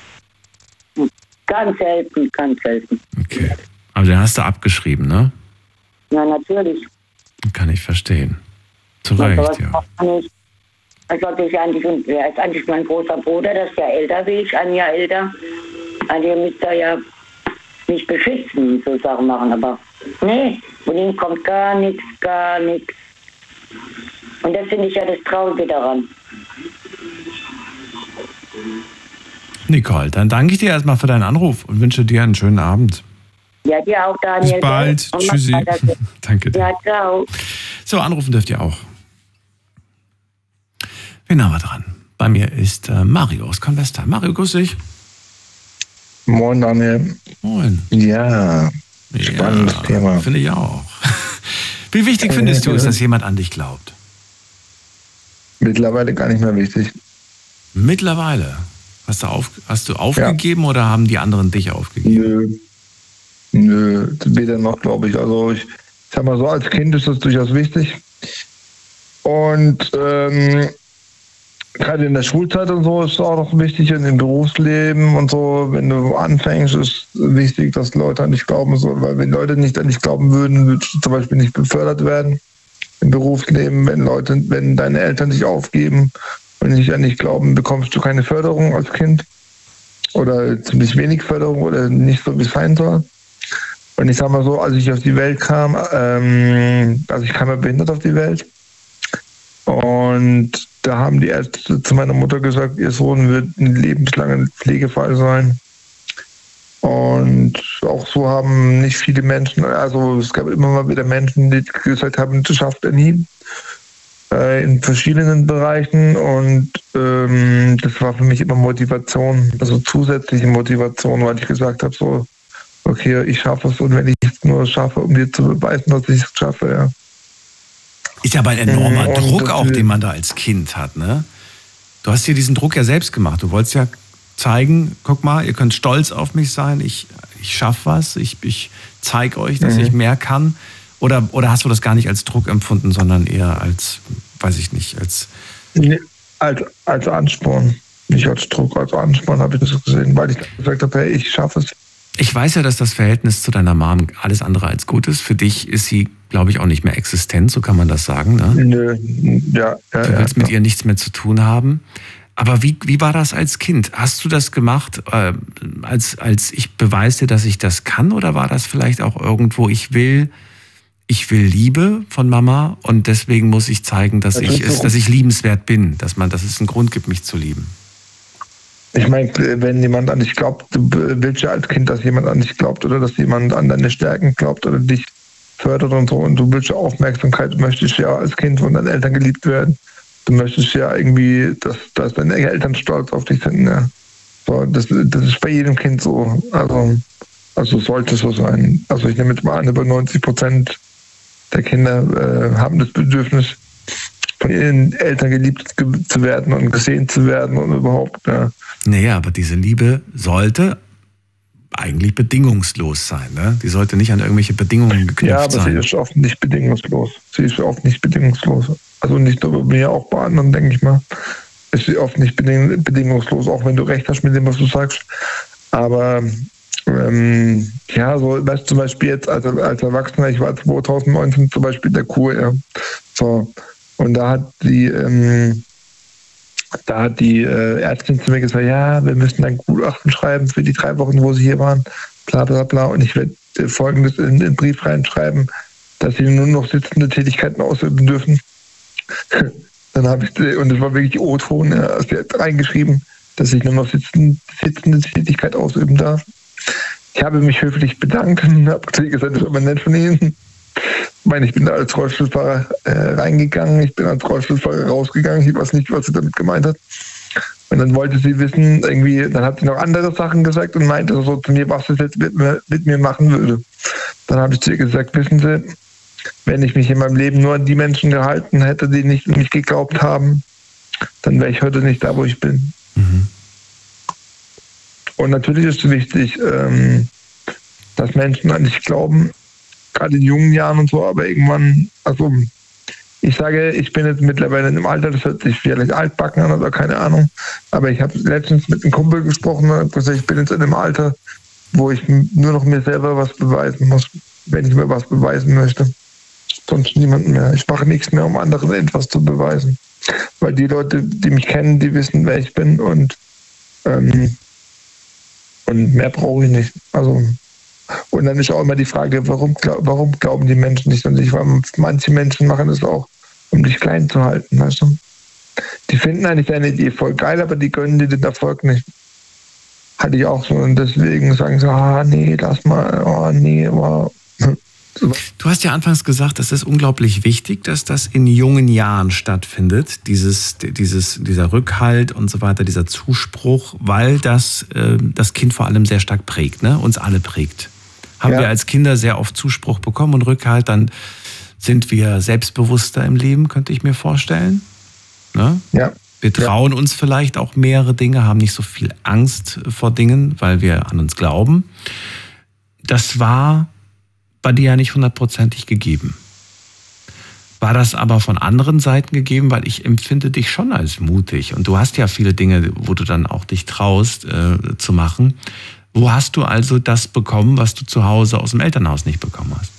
Ganz selten, ganz selten. Okay. Aber den hast du abgeschrieben, ne? Ja, natürlich. Kann ich verstehen. Zu Recht, ja. Also ich eigentlich, und wer ist eigentlich mein großer Bruder, der ist ja älter wie ich, ein Jahr älter. Also ihr müsst da ja nicht beschützen, so Sachen machen, aber nee, von ihm kommt gar nichts, gar nichts. Und das finde ich ja das Traurige daran. Nicole, dann danke ich dir erstmal für deinen Anruf und wünsche dir einen schönen Abend. Ja, dir auch, Daniel. Bis bald. Tschüssi. Danke dir. Ja, ciao. So, anrufen dürft ihr auch. Wen haben wir dran? Bei mir ist äh, Mario aus Convesta. Mario, grüß dich. Moin, Daniel. Moin. Ja, spannendes ja, Thema. Finde ich auch. Wie wichtig findest du es, dass jemand an dich glaubt? Mittlerweile gar nicht mehr wichtig. Mittlerweile? Hast du, auf, hast du aufgegeben ja. oder haben die anderen dich aufgegeben? Nö. Nö, weder noch, glaube ich. Also ich sag mal so, als Kind ist das durchaus wichtig. Und ähm, gerade in der Schulzeit und so ist es auch noch wichtig, in dem Berufsleben und so, wenn du anfängst, ist wichtig, dass Leute an dich glauben sollen, weil wenn Leute nicht an dich glauben würden, würdest du zum Beispiel nicht befördert werden im Berufsleben. Wenn Leute, wenn deine Eltern dich aufgeben und nicht an dich glauben, bekommst du keine Förderung als Kind oder ziemlich wenig Förderung oder nicht so, wie es sein soll. Und ich sag mal so, als ich auf die Welt kam, ähm, also ich kam ja behindert auf die Welt. Und da haben die Ärzte zu meiner Mutter gesagt, ihr Sohn wird ein lebenslanger Pflegefall sein. Und auch so haben nicht viele Menschen, also es gab immer mal wieder Menschen, die gesagt haben, das schafft er nie. Äh, in verschiedenen Bereichen. Und ähm, das war für mich immer Motivation, also zusätzliche Motivation, weil ich gesagt habe, so, okay, ich schaffe es und wenn ich es nur schaffe, um dir zu beweisen, dass ich es schaffe, ja. Ist ja aber ein enormer und Druck auch, den man da als Kind hat, ne? Du hast dir diesen Druck ja selbst gemacht. Du wolltest ja zeigen, guck mal, ihr könnt stolz auf mich sein, ich, ich schaffe was, ich, ich zeige euch, dass mhm. ich mehr kann. Oder, oder hast du das gar nicht als Druck empfunden, sondern eher als, weiß ich nicht, als... Nee, als, als Ansporn. Nicht als Druck, als Ansporn habe ich das gesehen, weil ich gesagt habe, hey, ich schaffe es. Ich weiß ja, dass das Verhältnis zu deiner Mom alles andere als gut ist. Für dich ist sie, glaube ich, auch nicht mehr existent, so kann man das sagen, ne? Nö, ja. ja du willst ja, mit ja. ihr nichts mehr zu tun haben. Aber wie, wie war das als Kind? Hast du das gemacht, äh, als, als ich beweise dir, dass ich das kann? Oder war das vielleicht auch irgendwo, ich will, ich will Liebe von Mama und deswegen muss ich zeigen, dass, das ich, es, dass ich liebenswert bin, dass, man, dass es einen Grund gibt, mich zu lieben? Ich meine, wenn jemand an dich glaubt, du willst ja als Kind, dass jemand an dich glaubt oder dass jemand an deine Stärken glaubt oder dich fördert und so. Und du willst ja Aufmerksamkeit, du möchtest ja als Kind von deinen Eltern geliebt werden. Du möchtest ja irgendwie, dass, dass deine Eltern stolz auf dich sind. Ja. So, das, das ist bei jedem Kind so. Also, also sollte es so sein. Also ich nehme jetzt mal an, über neunzig Prozent der Kinder äh, haben das Bedürfnis, von ihren Eltern geliebt zu werden und gesehen zu werden und überhaupt. Ja. Naja, aber diese Liebe sollte eigentlich bedingungslos sein. Ne? Die sollte nicht an irgendwelche Bedingungen geknüpft sein. Ja, aber sein. sie ist oft nicht bedingungslos. Sie ist oft nicht bedingungslos. Also nicht nur bei mir, auch bei anderen, denke ich mal. Ist sie oft nicht beding- bedingungslos, auch wenn du recht hast mit dem, was du sagst. Aber ähm, ja, so, weißt du, zum Beispiel jetzt als, als Erwachsener, ich war zwanzig neunzehn zum Beispiel der Kur, ja. So. Und da hat die, ähm, da hat die äh, Ärztin zu mir gesagt, ja, wir müssen ein Gutachten schreiben für die drei Wochen, wo sie hier waren, bla bla bla. Und ich werde äh, Folgendes in den Brief reinschreiben, dass sie nur noch sitzende Tätigkeiten ausüben dürfen. Dann habe ich, und das war wirklich O-Ton, ja, sie hat reingeschrieben, dass ich nur noch sitzende, sitzende Tätigkeit ausüben darf. Ich habe mich höflich bedankt und habe gesagt, das ist aber nett von Ihnen. Ich meine, ich bin da als Rollstuhlfahrer äh, reingegangen, ich bin als Rollstuhlfahrer rausgegangen, ich weiß nicht, was sie damit gemeint hat. Und dann wollte sie wissen, irgendwie, dann hat sie noch andere Sachen gesagt und meinte so zu mir, was sie jetzt mit mir, mit mir machen würde. Dann habe ich zu ihr gesagt, wissen Sie, wenn ich mich in meinem Leben nur an die Menschen gehalten hätte, die nicht an mich geglaubt haben, dann wäre ich heute nicht da, wo ich bin. Mhm. Und natürlich ist es wichtig, ähm, dass Menschen an dich glauben, gerade in jungen Jahren und so, aber irgendwann, also ich sage, ich bin jetzt mittlerweile in einem Alter, das hört sich vielleicht altbacken an oder keine Ahnung, aber ich habe letztens mit einem Kumpel gesprochen und habe gesagt, ich bin jetzt in einem Alter, wo ich nur noch mir selber was beweisen muss, wenn ich mir was beweisen möchte. Sonst niemand mehr. Ich mache nichts mehr, um anderen etwas zu beweisen. Weil die Leute, die mich kennen, die wissen, wer ich bin und, ähm, und mehr brauche ich nicht. Also, und dann ist auch immer die Frage, warum, warum glauben die Menschen nicht an dich? Weil manche Menschen machen das auch, um dich klein zu halten, weißt du? Die finden eigentlich deine Idee voll geil, aber die gönnen dir den Erfolg nicht. Hatte ich auch so. Und deswegen sagen sie, ah nee, lass mal, oh nee, wow. Du hast ja anfangs gesagt, das ist unglaublich wichtig, dass das in jungen Jahren stattfindet, dieses, dieses, dieser Rückhalt und so weiter, dieser Zuspruch, weil das äh, das Kind vor allem sehr stark prägt, ne? Uns alle prägt. Haben ja. wir als Kinder sehr oft Zuspruch bekommen und Rückhalt, dann sind wir selbstbewusster im Leben, könnte ich mir vorstellen. Ne? Ja. Wir trauen ja. uns vielleicht auch mehrere Dinge, haben nicht so viel Angst vor Dingen, weil wir an uns glauben. Das war bei dir ja nicht hundertprozentig gegeben. War das aber von anderen Seiten gegeben, weil ich empfinde dich schon als mutig und du hast ja viele Dinge, wo du dann auch dich traust äh, zu machen. Wo hast du also das bekommen, was du zu Hause aus dem Elternhaus nicht bekommen hast?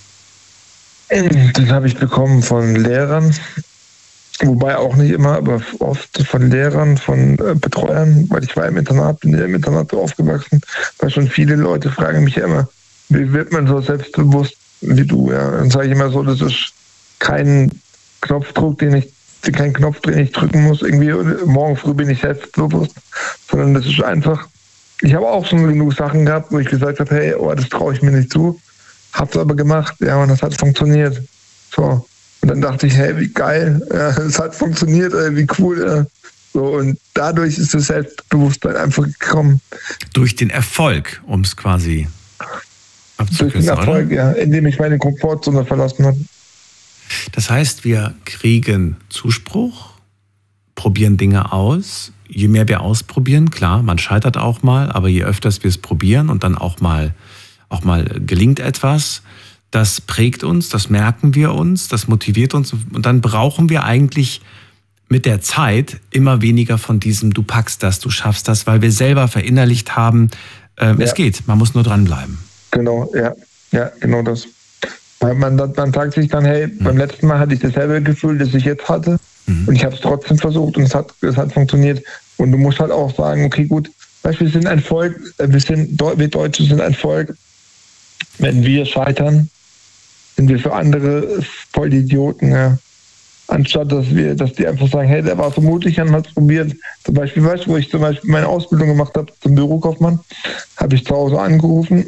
Das habe ich bekommen von Lehrern, wobei auch nicht immer, aber oft von Lehrern, von äh, Betreuern, weil ich war im Internat, bin ja im Internat aufgewachsen, weil schon viele Leute fragen mich ja immer, wie wird man so selbstbewusst wie du? Ja? Dann sage ich immer so, das ist kein Knopfdruck, den ich, kein Knopf, den ich drücken muss, irgendwie, morgen früh bin ich selbstbewusst, sondern das ist einfach, ich habe auch schon genug Sachen gehabt, wo ich gesagt habe, hey, oh, das traue ich mir nicht zu, hab's aber gemacht, ja, und das hat funktioniert. So. Und dann dachte ich, hey, wie geil, ja, es hat funktioniert, ey, wie cool, ja. So, und dadurch ist das Selbstbewusstsein einfach gekommen. Durch den Erfolg, um es quasi Durch den Erfolg, oder? Ja, indem ich meine Komfortzone verlassen habe. Das heißt, wir kriegen Zuspruch, probieren Dinge aus. Je mehr wir ausprobieren, klar, man scheitert auch mal, aber je öfters wir es probieren und dann auch mal, auch mal gelingt etwas, das prägt uns, das merken wir uns, das motiviert uns und dann brauchen wir eigentlich mit der Zeit immer weniger von diesem du packst das, du schaffst das, weil wir selber verinnerlicht haben, äh, ja. es geht, man muss nur dranbleiben. Genau, ja, ja, genau das. Weil man, man sagt sich dann, hey, mhm. beim letzten Mal hatte ich dasselbe Gefühl, das ich jetzt hatte mhm. und ich habe es trotzdem versucht und es hat, es hat funktioniert. Und du musst halt auch sagen, okay, gut, weißt, wir sind ein Volk, wir, sind, wir Deutsche sind ein Volk, wenn wir scheitern, sind wir für andere voll die Idioten, ja. Anstatt, dass wir, dass die einfach sagen, hey, der war so mutig und hat es probiert. Zum Beispiel, weißt du, wo ich zum Beispiel meine Ausbildung gemacht habe zum Bürokaufmann, habe ich zu Hause angerufen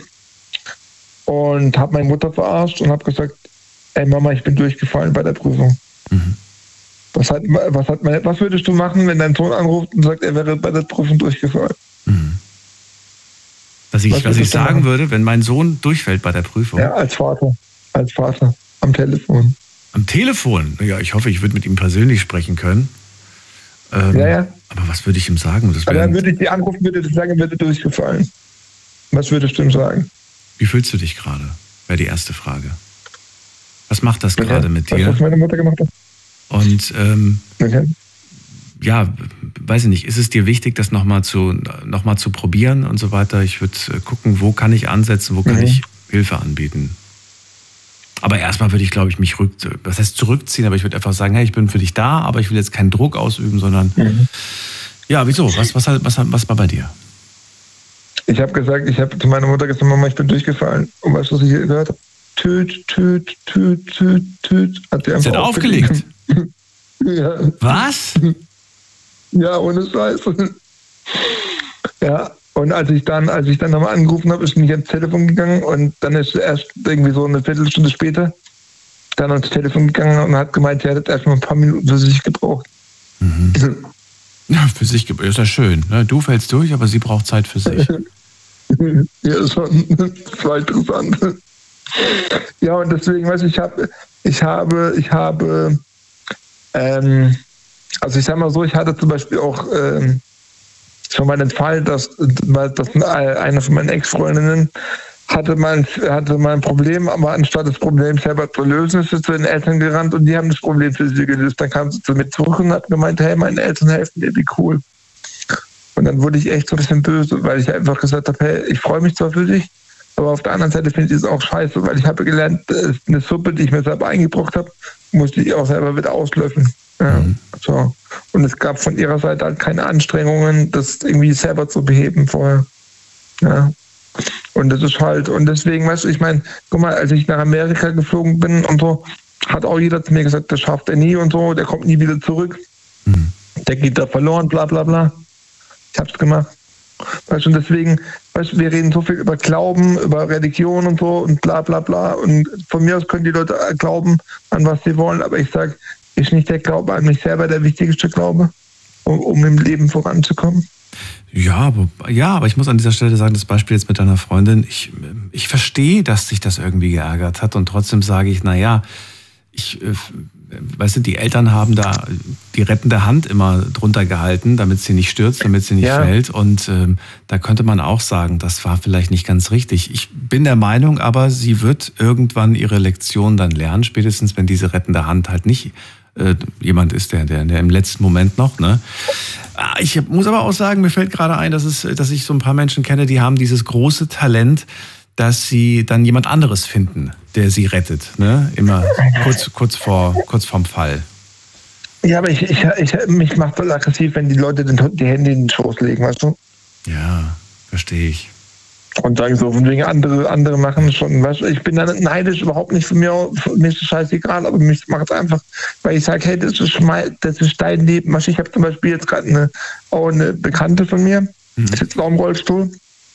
und habe meine Mutter verarscht und habe gesagt, ey Mama, ich bin durchgefallen bei der Prüfung. Mhm. Was, hat, was, hat meine, was würdest du machen, wenn dein Sohn anruft und sagt, er wäre bei der Prüfung durchgefallen? Mhm. Was ich, was was ich sagen machen? würde, wenn mein Sohn durchfällt bei der Prüfung? Ja, als Vater. Als Vater. Am Telefon. Am Telefon? Ja, ich hoffe, ich würde mit ihm persönlich sprechen können. Ähm, ja, ja. Aber was würde ich ihm sagen? Das aber dann würde ich die anrufen, würde ich sagen, er würde durchgefallen. Was würdest du ihm sagen? Wie fühlst du dich gerade? Wäre die erste Frage. Was macht das okay. gerade mit dir? Weißt du, was meine Mutter gemacht hat? Und ähm, okay. ja, weiß ich nicht, ist es dir wichtig, das nochmal zu, noch mal zu probieren und so weiter? Ich würde gucken, wo kann ich ansetzen, wo kann mhm. ich Hilfe anbieten? Aber erstmal würde ich, glaube ich, mich rück, was heißt zurückziehen, aber ich würde einfach sagen, hey, ich bin für dich da, aber ich will jetzt keinen Druck ausüben, sondern mhm. ja, wieso? Was, was, was, was war bei dir? Ich habe gesagt, ich habe zu meiner Mutter gesagt, Mama, ich bin durchgefallen. Und weißt du, was ich gehört habe? Tüt, tüt, tüt, tüt, tüt. Hat sie einfach hat aufgelegt? Ja. Was? Ja, ohne Scheiße. Ja, und als ich dann, als ich dann nochmal angerufen habe, ist nicht ans Telefon gegangen und dann ist erst irgendwie so eine Viertelstunde später dann ans Telefon gegangen und hat gemeint, sie hätte erst mal ein paar Minuten für sich gebraucht. Mhm. Ja, für sich ist ja schön. Ne? Du fällst durch, aber sie braucht Zeit für sich. Ja, schon. Das war interessant. Ja, und deswegen, weißt du, ich habe, ich habe, ich habe, ähm, also ich sag mal so, ich hatte zum Beispiel auch ähm, schon mal den Fall, dass, dass eine von meinen Ex-Freundinnen hatte mal, hatte mal ein Problem, aber anstatt das Problem selber zu lösen, ist sie zu den Eltern gerannt und die haben das Problem für sie gelöst. Dann kam sie zu mir zurück und hat gemeint, hey, meine Eltern helfen dir, wie cool. Und dann wurde ich echt so ein bisschen böse, weil ich einfach gesagt habe, hey, ich freue mich zwar für dich, aber auf der anderen Seite finde ich es auch scheiße, weil ich habe gelernt, eine Suppe, die ich mir selber eingebrockt habe, musste ich auch selber wieder auslöffeln. Ja, mhm. so. Und es gab von ihrer Seite halt keine Anstrengungen, das irgendwie selber zu beheben vorher. Ja. Und das ist halt, und deswegen, weißt du, ich meine, guck mal, als ich nach Amerika geflogen bin und so, hat auch jeder zu mir gesagt, das schafft er nie und so, der kommt nie wieder zurück. Mhm. Der geht da verloren, bla bla bla. Ich hab's gemacht. Weißt du, und deswegen, weißt du, wir reden so viel über Glauben, über Religion und so und bla bla bla. Und von mir aus können die Leute glauben, an was sie wollen, aber ich sag, ist nicht der Glaube an mich selber der wichtigste Glaube, um, um im Leben voranzukommen? Ja, aber, ja, aber ich muss an dieser Stelle sagen, das Beispiel jetzt mit deiner Freundin, ich, ich verstehe, dass sich das irgendwie geärgert hat und trotzdem sage ich, naja, ich, äh, weißt du, die Eltern haben da die rettende Hand immer drunter gehalten, damit sie nicht stürzt, damit sie nicht ja. fällt und ähm, da könnte man auch sagen, das war vielleicht nicht ganz richtig. Ich bin der Meinung, aber sie wird irgendwann ihre Lektion dann lernen, spätestens wenn diese rettende Hand halt nicht äh, jemand ist, der, der, der im letzten Moment noch, ne? Ich muss aber auch sagen, mir fällt gerade ein, dass, es, dass ich so ein paar Menschen kenne, die haben dieses große Talent, dass sie dann jemand anderes finden, der sie rettet, ne? Immer kurz, kurz, vor, kurz vorm Fall. Ja, aber ich, ich, ich, mich macht voll aggressiv, wenn die Leute den, die Hände in den Schoß legen, weißt du? Ja, verstehe ich. Und sagen so, von wegen andere, andere machen schon, weißt du, ich bin da neidisch, überhaupt nicht von mir, mir ist es scheißegal, aber mich macht es einfach, weil ich sage, hey, das ist, mein, das ist dein Leben. Weißt du, ich habe zum Beispiel jetzt gerade eine, auch eine Bekannte von mir, mhm. die sitzt auch im Rollstuhl,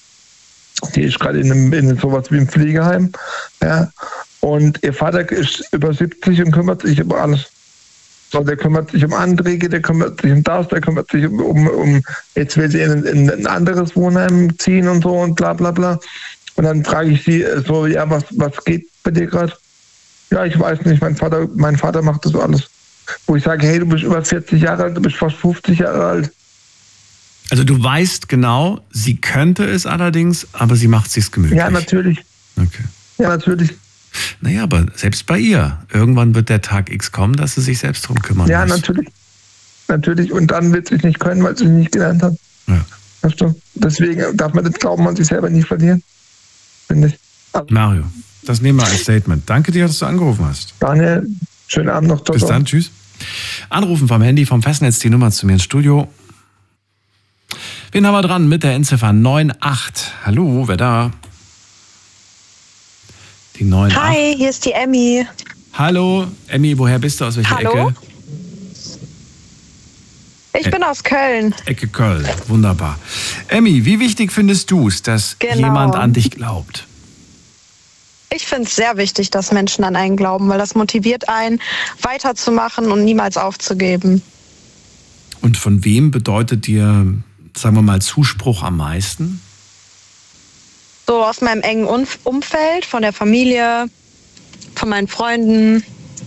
die ist gerade in, einem, in sowas wie einem Pflegeheim, ja, und ihr Vater ist über siebzig und kümmert sich über alles. So, der kümmert sich um Anträge, der kümmert sich um das, der kümmert sich um, um, um jetzt will sie in, in ein anderes Wohnheim ziehen und so und bla bla bla. Und dann frage ich sie so, ja, was, was geht bei dir gerade? Ja, ich weiß nicht, mein Vater, mein Vater macht das alles. Wo ich sage, hey, du bist über vierzig Jahre alt, du bist fast fünfzig Jahre alt. Also du weißt genau, sie könnte es allerdings, aber sie macht es sich gemütlich. Ja, natürlich. Okay. Ja, natürlich. Naja, aber selbst bei ihr. Irgendwann wird der Tag X kommen, dass sie sich selbst drum kümmern ja, muss. Ja, natürlich. Natürlich. Und dann wird sie es nicht können, weil sie es nicht gelernt hat. Ja. Weißt du? Deswegen darf man das Glauben an sich selber nicht verlieren. Finde ich. Also Mario, das nehmen wir als Statement. Danke dir, dass du angerufen hast. Daniel, schönen Abend noch. Bis dann, tschüss. Anrufen vom Handy, vom Festnetz, die Nummer zu mir ins Studio. Wen haben wir dran mit der Endziffer neun acht? Hallo, wer da? Die neun acht. Hi, hier ist die Emmy. Hallo, Emmy, woher bist du? Aus welcher Hallo? Ecke? Ich Ä- bin aus Köln. Ecke Köln, wunderbar. Emmy, wie wichtig findest du es, dass genau. jemand an dich glaubt? Ich finde es sehr wichtig, dass Menschen an einen glauben, weil das motiviert einen, weiterzumachen und niemals aufzugeben. Und von wem bedeutet dir, sagen wir mal, Zuspruch am meisten? So aus meinem engen Umfeld, von der Familie, von meinen Freunden.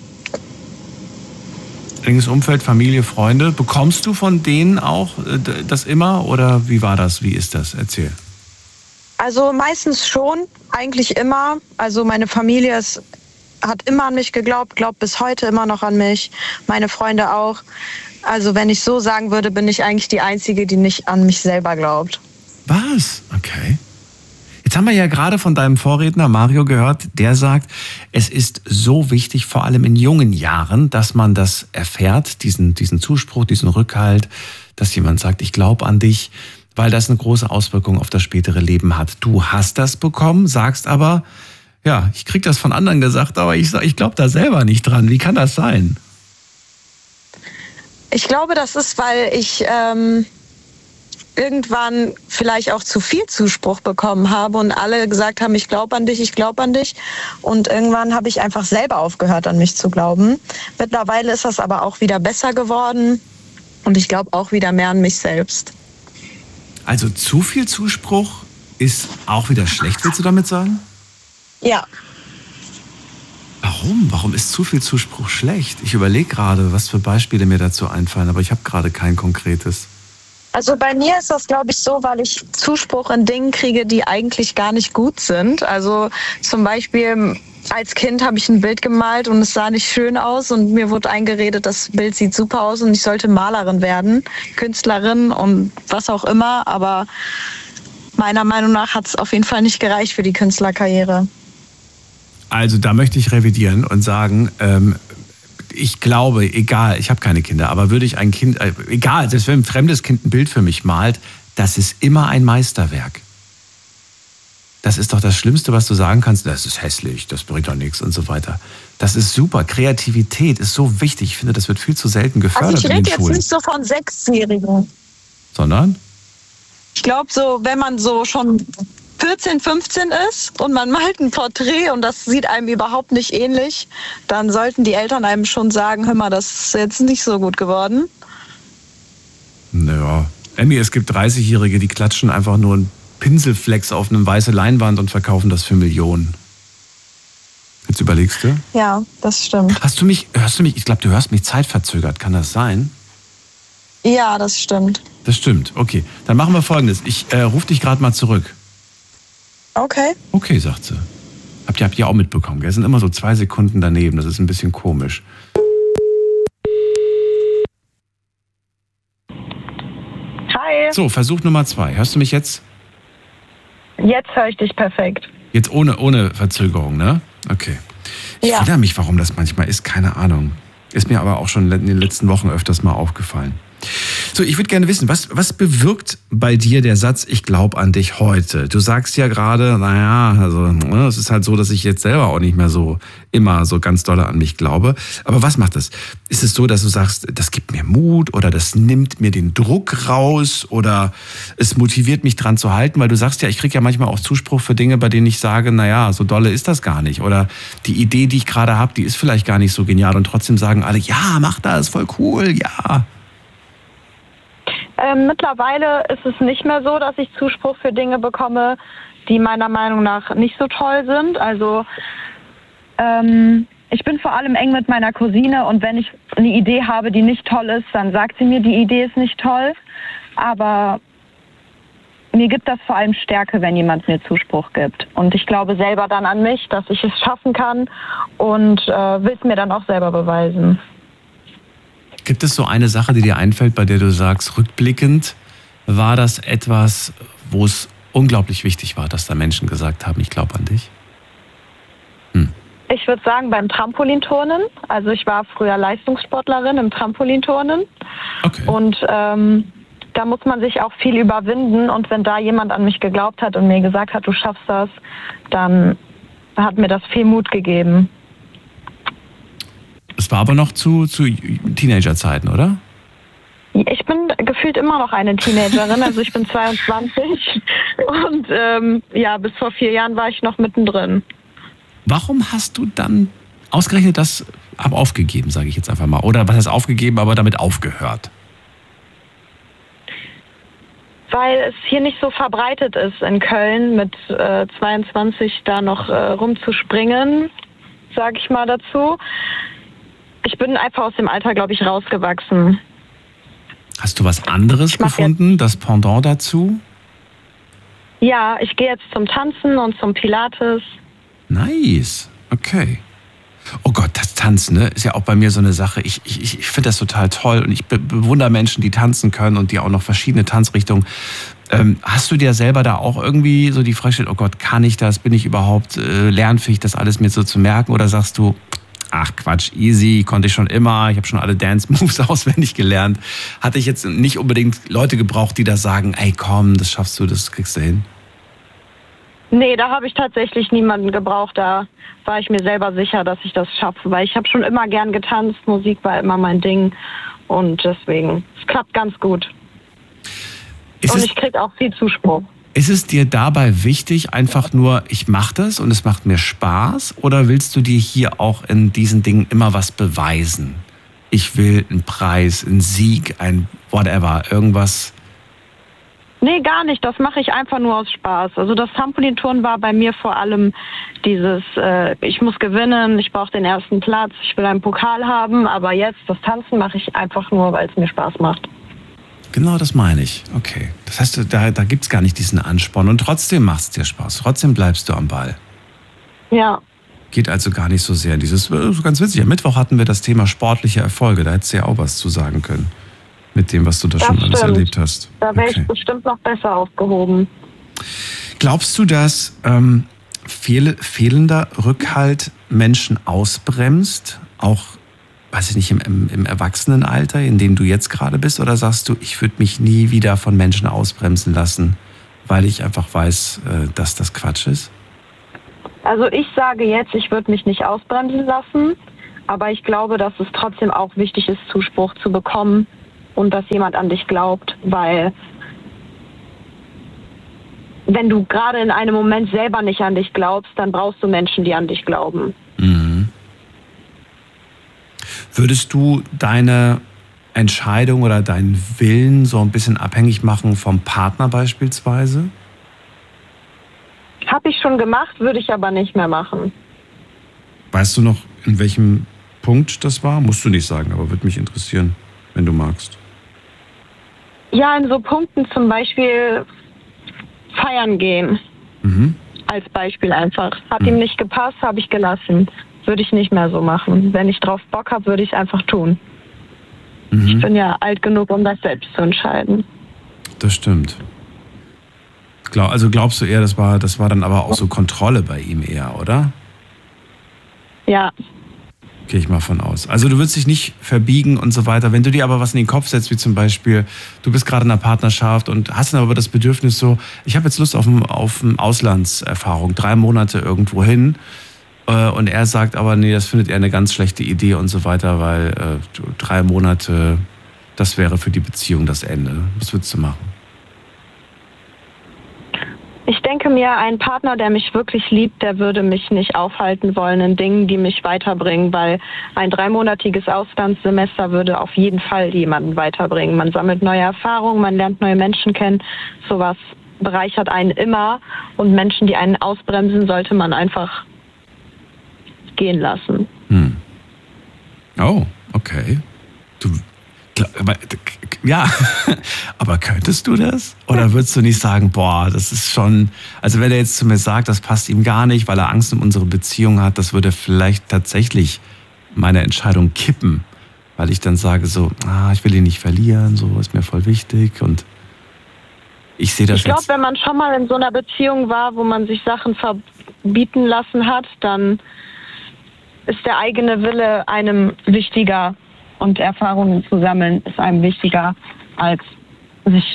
Enges Umfeld, Familie, Freunde. Bekommst du von denen auch das immer oder wie war das? Wie ist das? Erzähl. Also meistens schon, eigentlich immer. Also meine Familie ist, hat immer an mich geglaubt, glaubt bis heute immer noch an mich. Meine Freunde auch. Also wenn ich so sagen würde, bin ich eigentlich die Einzige, die nicht an mich selber glaubt. Was? Okay. Jetzt haben wir ja gerade von deinem Vorredner Mario gehört, der sagt, es ist so wichtig, vor allem in jungen Jahren, dass man das erfährt, diesen, diesen Zuspruch, diesen Rückhalt, dass jemand sagt, ich glaube an dich, weil das eine große Auswirkung auf das spätere Leben hat. Du hast das bekommen, sagst aber, ja, ich krieg das von anderen gesagt, aber ich, ich glaube da selber nicht dran. Wie kann das sein? Ich glaube, das ist, weil ich ähm, irgendwann vielleicht auch zu viel Zuspruch bekommen habe und alle gesagt haben, ich glaube an dich, ich glaube an dich. Und irgendwann habe ich einfach selber aufgehört, an mich zu glauben. Mittlerweile ist das aber auch wieder besser geworden und ich glaube auch wieder mehr an mich selbst. Also zu viel Zuspruch ist auch wieder schlecht, willst du damit sagen? Ja. Warum? Warum ist zu viel Zuspruch schlecht? Ich überlege gerade, was für Beispiele mir dazu einfallen, aber ich habe gerade kein konkretes. Also bei mir ist das, glaube ich, so, weil ich Zuspruch in Dingen kriege, die eigentlich gar nicht gut sind. Also zum Beispiel als Kind habe ich ein Bild gemalt und es sah nicht schön aus und mir wurde eingeredet, das Bild sieht super aus und ich sollte Malerin werden, Künstlerin und was auch immer. Aber meiner Meinung nach hat es auf jeden Fall nicht gereicht für die Künstlerkarriere. Also da möchte ich revidieren und sagen, ähm, ich glaube, egal, ich habe keine Kinder, aber würde ich ein Kind, äh, egal, selbst wenn ein fremdes Kind ein Bild für mich malt, das ist immer ein Meisterwerk. Das ist doch das Schlimmste, was du sagen kannst. Das ist hässlich, das bringt doch nichts und so weiter. Das ist super. Kreativität ist so wichtig. Ich finde, das wird viel zu selten gefördert also ich in den rede Schulen. jetzt nicht so von Sechsjährigen. Sondern? Ich glaube so, wenn man so schon vierzehn, fünfzehn ist und man malt ein Porträt und das sieht einem überhaupt nicht ähnlich, dann sollten die Eltern einem schon sagen, hör mal, das ist jetzt nicht so gut geworden. Naja, Emmy, es gibt dreißigjährige, die klatschen einfach nur einen Pinselflex auf eine weiße Leinwand und verkaufen das für Millionen. Jetzt überlegst du? Ja, das stimmt. Hast du mich, hörst du mich, ich glaube, du hörst mich zeitverzögert, kann das sein? Ja, das stimmt. Das stimmt, okay. Dann machen wir Folgendes, ich äh, rufe dich gerade mal zurück. Okay. Okay, sagt sie. Habt ihr, habt ihr auch mitbekommen, gell? Es sind immer so zwei Sekunden daneben, das ist ein bisschen komisch. Hi. So, Versuch Nummer zwei. Hörst du mich jetzt? Jetzt höre ich dich perfekt. Jetzt ohne, ohne Verzögerung, ne? Okay. Ich Ja. wundere mich, warum das manchmal ist, keine Ahnung. Ist mir aber auch schon in den letzten Wochen öfters mal aufgefallen. So, ich würde gerne wissen, was, was bewirkt bei dir der Satz, ich glaube an dich heute? Du sagst ja gerade, naja, also es ist halt so, dass ich jetzt selber auch nicht mehr so immer so ganz doll an mich glaube. Aber was macht das? Ist es so, dass du sagst, das gibt mir Mut oder das nimmt mir den Druck raus oder es motiviert mich dran zu halten? Weil du sagst ja, ich kriege ja manchmal auch Zuspruch für Dinge, bei denen ich sage, naja, so dolle ist das gar nicht. Oder die Idee, die ich gerade habe, die ist vielleicht gar nicht so genial und trotzdem sagen alle, ja, mach das, voll cool, ja. Ähm, mittlerweile ist es nicht mehr so, dass ich Zuspruch für Dinge bekomme, die meiner Meinung nach nicht so toll sind. Also ähm, ich bin vor allem eng mit meiner Cousine und wenn ich eine Idee habe, die nicht toll ist, dann sagt sie mir, die Idee ist nicht toll. Aber mir gibt das vor allem Stärke, wenn jemand mir Zuspruch gibt. Und ich glaube selber dann an mich, dass ich es schaffen kann und äh, will es mir dann auch selber beweisen. Gibt es so eine Sache, die dir einfällt, bei der du sagst, rückblickend war das etwas, wo es unglaublich wichtig war, dass da Menschen gesagt haben, ich glaube an dich? Hm. Ich würde sagen, beim Trampolinturnen. Also ich war früher Leistungssportlerin im Trampolinturnen. Okay. Und ähm, da muss man sich auch viel überwinden. Und wenn da jemand an mich geglaubt hat und mir gesagt hat, du schaffst das, dann hat mir das viel Mut gegeben. Es war aber noch zu, zu Teenagerzeiten, oder? Ich bin gefühlt immer noch eine Teenagerin, also ich bin zweiundzwanzig und ähm, ja, bis vor vier Jahren war ich noch mittendrin. Warum hast du dann ausgerechnet das ab aufgegeben, sage ich jetzt einfach mal? Oder was heißt aufgegeben, aber damit aufgehört? Weil es hier nicht so verbreitet ist in Köln mit äh, zweiundzwanzig da noch äh, rumzuspringen, sage ich mal dazu. Ich bin einfach aus dem Alter, glaube ich, rausgewachsen. Hast du was anderes gefunden, das Pendant dazu? Ja, ich gehe jetzt zum Tanzen und zum Pilates. Nice, okay. Oh Gott, das Tanzen, ne, ist ja auch bei mir so eine Sache. Ich, ich, ich finde das total toll und ich be- bewundere Menschen, die tanzen können und die auch noch verschiedene Tanzrichtungen. Ähm, hast du dir selber da auch irgendwie so die Frage gestellt, oh Gott, kann ich das? Bin ich überhaupt äh, lernfähig, das alles mir so zu merken? Oder sagst du, ach Quatsch, easy, konnte ich schon immer, ich habe schon alle Dance-Moves auswendig gelernt. Hatte ich jetzt nicht unbedingt Leute gebraucht, die da sagen, ey komm, das schaffst du, das kriegst du hin? Nee, da habe ich tatsächlich niemanden gebraucht. Da war ich mir selber sicher, dass ich das schaffe. Weil ich habe schon immer gern getanzt, Musik war immer mein Ding. Und deswegen, es klappt ganz gut. Ist und es, ich kriege auch viel Zuspruch. ist es dir dabei wichtig, einfach nur, ich mache das und es macht mir Spaß? Oder willst du dir hier auch in diesen Dingen immer was beweisen? Ich will einen Preis, einen Sieg, ein whatever, irgendwas. Nee, gar nicht. Das mache ich einfach nur aus Spaß. Also das Trampolinturnen war bei mir vor allem dieses, äh, ich muss gewinnen, ich brauche den ersten Platz, ich will einen Pokal haben. Aber jetzt, das Tanzen mache ich einfach nur, weil es mir Spaß macht. Genau, das meine ich. Okay. Das heißt, da, da gibt es gar nicht diesen Ansporn. Und trotzdem macht es dir Spaß. Trotzdem bleibst du am Ball. Ja. Geht also gar nicht so sehr in dieses, äh, ganz witzig, am Mittwoch hatten wir das Thema sportliche Erfolge. Da hättest du ja auch was zu sagen können. Mit dem, was du da Das schon alles stimmt. erlebt hast. Da wäre Okay. ich bestimmt noch besser aufgehoben. Glaubst du, dass ähm, fehl, fehlender Rückhalt Menschen ausbremst? Auch weiß ich nicht, im, im, im Erwachsenenalter, in dem du jetzt gerade bist? Oder sagst du, ich würde mich nie wieder von Menschen ausbremsen lassen, weil ich einfach weiß, dass das Quatsch ist? Also ich sage jetzt, ich würde mich nicht ausbremsen lassen, aber ich glaube, dass es trotzdem auch wichtig ist, Zuspruch zu bekommen und dass jemand an dich glaubt, weil wenn du gerade in einem Moment selber nicht an dich glaubst, dann brauchst du Menschen, die an dich glauben. Mhm. Würdest du deine Entscheidung oder deinen Willen so ein bisschen abhängig machen vom Partner beispielsweise? Habe ich schon gemacht, würde ich aber nicht mehr machen. Weißt du noch, in welchem Punkt das war? Musst du nicht sagen, aber würde mich interessieren, wenn du magst. Ja, in so Punkten zum Beispiel feiern gehen. Mhm. Als Beispiel einfach. Hat mhm. ihm nicht gepasst, habe ich gelassen. Würde ich nicht mehr so machen. Wenn ich drauf Bock habe, würde ich es einfach tun. Mhm. Ich bin ja alt genug, um das selbst zu entscheiden. Das stimmt. Also glaubst du eher, das war, das war dann aber auch so Kontrolle bei ihm eher, oder? Ja. Gehe ich mal von aus. Also du würdest dich nicht verbiegen und so weiter. Wenn du dir aber was in den Kopf setzt, wie zum Beispiel, du bist gerade in einer Partnerschaft und hast dann aber das Bedürfnis so, ich habe jetzt Lust auf, ein, auf eine Auslandserfahrung, drei Monate irgendwo hin. Äh, und er sagt aber, nee, das findet er eine ganz schlechte Idee und so weiter, weil äh, drei Monate, das wäre für die Beziehung das Ende. Was würdest du machen? Ich denke mir, ein Partner, der mich wirklich liebt, der würde mich nicht aufhalten wollen in Dingen, die mich weiterbringen, weil ein dreimonatiges Auslandssemester würde auf jeden Fall jemanden weiterbringen. Man sammelt neue Erfahrungen, man lernt neue Menschen kennen. Sowas bereichert einen immer und Menschen, die einen ausbremsen, sollte man einfach gehen lassen. Hm. Oh, okay. Du, aber, ja, aber könntest du das? Oder würdest du nicht sagen, boah, das ist schon, also wenn er jetzt zu mir sagt, das passt ihm gar nicht, weil er Angst um unsere Beziehung hat, das würde vielleicht tatsächlich meine Entscheidung kippen, weil ich dann sage so, ah, ich will ihn nicht verlieren, so ist mir voll wichtig und ich sehe das ich glaube, wenn man schon mal in so einer Beziehung war, wo man sich Sachen verbieten lassen hat, dann ist der eigene Wille einem wichtiger. Und Erfahrungen zu sammeln ist einem wichtiger, als sich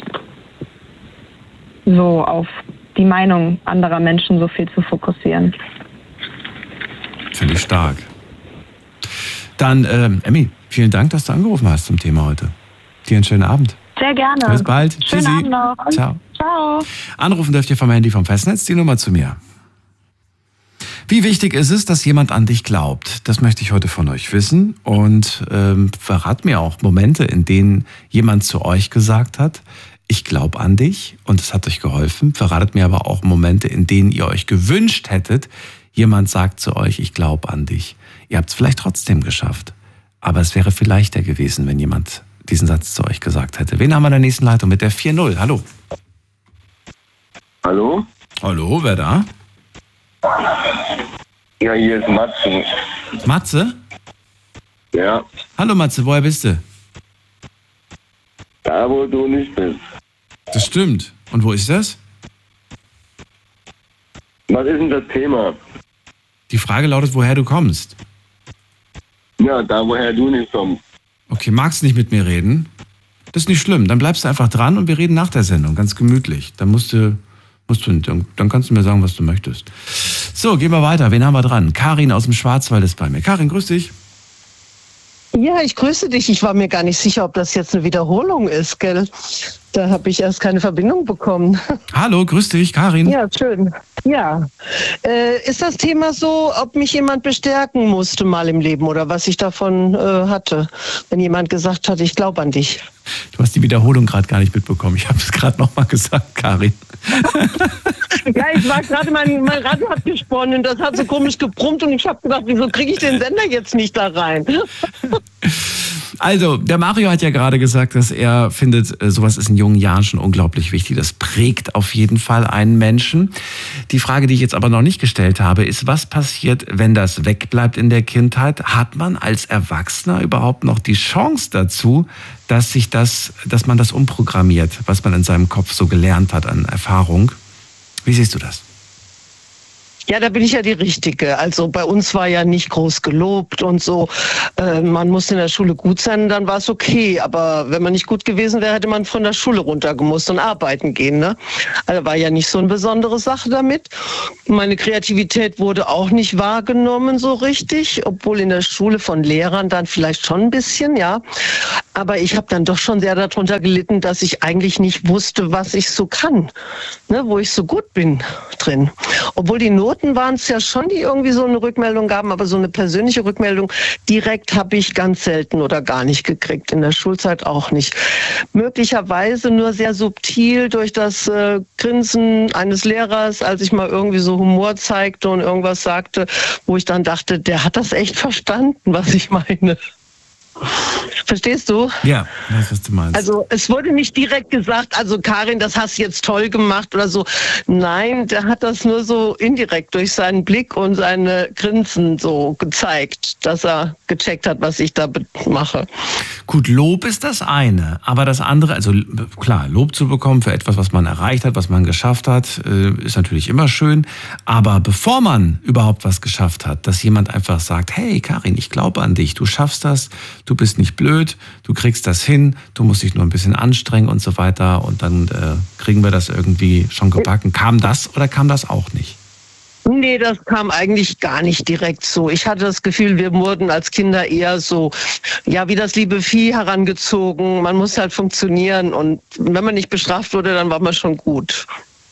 so auf die Meinung anderer Menschen so viel zu fokussieren. Finde ich stark. Dann, ähm, Emmy, vielen Dank, dass du angerufen hast zum Thema heute. Dir einen schönen Abend. Sehr gerne. Bis bald. Schönen Tschüssi. Abend noch. Ciao. Ciao. Anrufen dürft ihr vom Handy vom Festnetz, die Nummer zu mir. Wie wichtig ist es, dass jemand an dich glaubt? Das möchte ich heute von euch wissen. Und ähm, verrat mir auch Momente, in denen jemand zu euch gesagt hat, ich glaube an dich und es hat euch geholfen. Verratet mir aber auch Momente, in denen ihr euch gewünscht hättet, jemand sagt zu euch, ich glaube an dich. Ihr habt es vielleicht trotzdem geschafft. Aber es wäre viel leichter gewesen, wenn jemand diesen Satz zu euch gesagt hätte. Wen haben wir in der nächsten Leitung mit der vier null? Hallo. Hallo? Hallo, wer da? Ja, hier ist Matze. Matze? Ja. Hallo Matze, woher bist du? Da, wo du nicht bist. Das stimmt. Und wo ist das? Was ist denn das Thema? Die Frage lautet, woher du kommst. Ja, da, woher du nicht kommst. Okay, magst nicht mit mir reden? Das ist nicht schlimm. Dann bleibst du einfach dran und wir reden nach der Sendung, ganz gemütlich. Dann musst du, musst du, dann, dann kannst du mir sagen, was du möchtest. So, gehen wir weiter. Wen haben wir dran? Karin aus dem Schwarzwald ist bei mir. Karin, grüß dich. Ja, ich grüße dich. Ich war mir gar nicht sicher, ob das jetzt eine Wiederholung ist, gell? Da habe ich erst keine Verbindung bekommen. Hallo, grüß dich, Karin. Ja, schön. Ja. Äh, ist das Thema so, ob mich jemand bestärken musste mal im Leben oder was ich davon äh, hatte, wenn jemand gesagt hat, ich glaube an dich? Du hast die Wiederholung gerade gar nicht mitbekommen. Ich habe es gerade nochmal gesagt, Karin. Ja, ich war gerade, mein, mein Radio hat gesponnen und das hat so komisch gebrummt und ich habe gedacht, wieso kriege ich den Sender jetzt nicht da rein? Also, der Mario hat ja gerade gesagt, dass er findet, sowas ist in jungen Jahren schon unglaublich wichtig. Das prägt auf jeden Fall einen Menschen. Die Frage, die ich jetzt aber noch nicht gestellt habe, ist, was passiert, wenn das wegbleibt in der Kindheit? Hat man als Erwachsener überhaupt noch die Chance dazu, dass sich das, dass man das umprogrammiert, was man in seinem Kopf so gelernt hat an Erfahrung? Wie siehst du das? Ja, da bin ich ja die Richtige. Also bei uns war ja nicht groß gelobt und so. Äh, man musste in der Schule gut sein, dann war es okay. Aber wenn man nicht gut gewesen wäre, hätte man von der Schule runtergemusst und arbeiten gehen. Ne? Also war ja nicht so eine besondere Sache damit. Meine Kreativität wurde auch nicht wahrgenommen so richtig, obwohl in der Schule von Lehrern dann vielleicht schon ein bisschen, ja. Aber ich habe dann doch schon sehr darunter gelitten, dass ich eigentlich nicht wusste, was ich so kann, ne, wo ich so gut bin drin. Obwohl die Noten waren es ja schon, die irgendwie so eine Rückmeldung gaben, aber so eine persönliche Rückmeldung direkt habe ich ganz selten oder gar nicht gekriegt, in der Schulzeit auch nicht. Möglicherweise nur sehr subtil durch das äh, Grinsen eines Lehrers, als ich mal irgendwie so Humor zeigte und irgendwas sagte, wo ich dann dachte, der hat das echt verstanden, was ich meine. Verstehst du? Ja, ich weiß, was du meinst. Also es wurde nicht direkt gesagt, also Karin, das hast du jetzt toll gemacht oder so. Nein, der hat das nur so indirekt durch seinen Blick und seine Grinsen so gezeigt, dass er gecheckt hat, was ich da mache. Gut, Lob ist das eine, aber das andere, also klar, Lob zu bekommen für etwas, was man erreicht hat, was man geschafft hat, ist natürlich immer schön. Aber bevor man überhaupt was geschafft hat, dass jemand einfach sagt, hey Karin, ich glaube an dich, du schaffst das, du bist nicht blöd, du kriegst das hin, du musst dich nur ein bisschen anstrengen und so weiter und dann äh, kriegen wir das irgendwie schon gebacken. Kam das oder kam das auch nicht? Nee, das kam eigentlich gar nicht direkt so. Ich hatte das Gefühl, wir wurden als Kinder eher so, ja, wie das liebe Vieh herangezogen. Man muss halt funktionieren und wenn man nicht bestraft wurde, dann war man schon gut.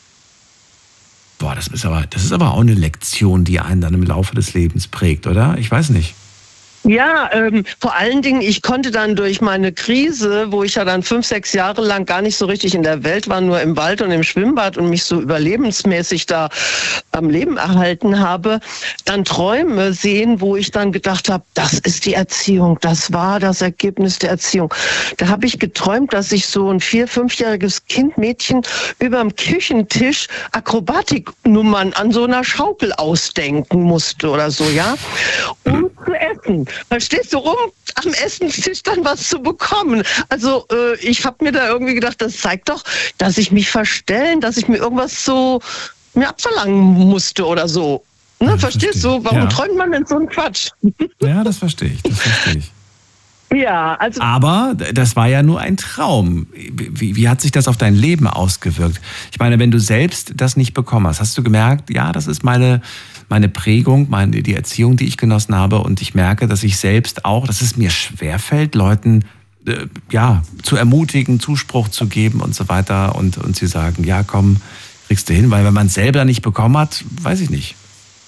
Boah, das ist aber, das ist aber auch eine Lektion, die einen dann im Laufe des Lebens prägt, oder? Ich weiß nicht. Ja, ähm, vor allen Dingen, ich konnte dann durch meine Krise, wo ich ja dann fünf, sechs Jahre lang gar nicht so richtig in der Welt war, nur im Wald und im Schwimmbad und mich so überlebensmäßig da am Leben erhalten habe, dann Träume sehen, wo ich dann gedacht habe, das ist die Erziehung, das war das Ergebnis der Erziehung. Da habe ich geträumt, dass ich so ein vier-, fünfjähriges Kind, Mädchen, überm Küchentisch Akrobatiknummern an so einer Schaukel ausdenken musste oder so, ja, um zu essen. Verstehst du, um am Essenstisch dann was zu bekommen? Also äh, ich habe mir da irgendwie gedacht, das zeigt doch, dass ich mich verstellen, dass ich mir irgendwas so mir abverlangen musste oder so. Ne, ja, verstehst du? Warum ja. träumt man denn so einen Quatsch? Ja, das verstehe ich, das verstehe ich. Ja, also. Aber das war ja nur ein Traum. Wie, wie hat sich das auf dein Leben ausgewirkt? Ich meine, wenn du selbst das nicht bekommen hast, hast du gemerkt, ja, das ist meine, meine Prägung, meine, die Erziehung, die ich genossen habe. Und ich merke, dass ich selbst auch, dass es mir schwerfällt, Leuten äh, ja, zu ermutigen, Zuspruch zu geben und so weiter. Und, und sie sagen, ja, komm, kriegst du hin. Weil wenn man es selber nicht bekommen hat, weiß ich nicht.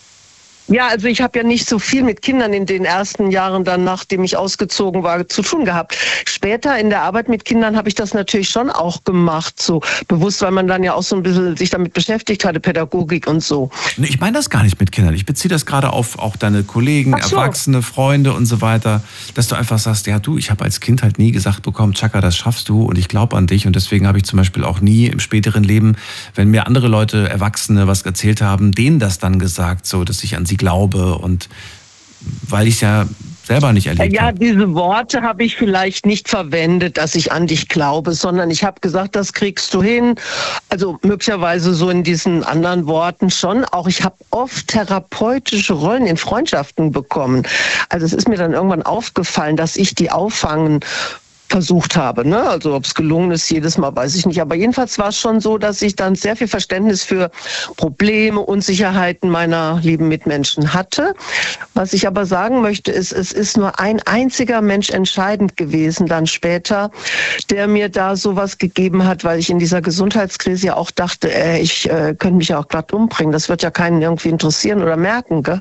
Ja, also ich habe ja nicht so viel mit Kindern in den ersten Jahren dann, nachdem ich ausgezogen war, zu tun gehabt. Später in der Arbeit mit Kindern habe ich das natürlich schon auch gemacht, so bewusst, weil man dann ja auch so ein bisschen sich damit beschäftigt hatte, Pädagogik und so. Ich meine das gar nicht mit Kindern. Ich beziehe das gerade auf auch deine Kollegen, so. Erwachsene, Freunde und so weiter, dass du einfach sagst, ja du, ich habe als Kind halt nie gesagt bekommen, Chaka, das schaffst du und ich glaube an dich und deswegen habe ich zum Beispiel auch nie im späteren Leben, wenn mir andere Leute, Erwachsene was erzählt haben, denen das dann gesagt, so, dass ich an sie glaube und weil ich es ja selber nicht erlebt ja, habe. Ja, diese Worte habe ich vielleicht nicht verwendet, dass ich an dich glaube, sondern ich habe gesagt, das kriegst du hin. Also möglicherweise so in diesen anderen Worten schon. Auch ich habe oft therapeutische Rollen in Freundschaften bekommen. Also es ist mir dann irgendwann aufgefallen, dass ich die auffangen versucht habe. Ne? Also ob es gelungen ist, jedes Mal weiß ich nicht. Aber jedenfalls war es schon so, dass ich dann sehr viel Verständnis für Probleme, Unsicherheiten meiner lieben Mitmenschen hatte. Was ich aber sagen möchte, ist, es ist nur ein einziger Mensch entscheidend gewesen dann später, der mir da sowas gegeben hat, weil ich in dieser Gesundheitskrise ja auch dachte, äh, ich äh, könnte mich ja auch glatt umbringen. Das wird ja keinen irgendwie interessieren oder merken, gell?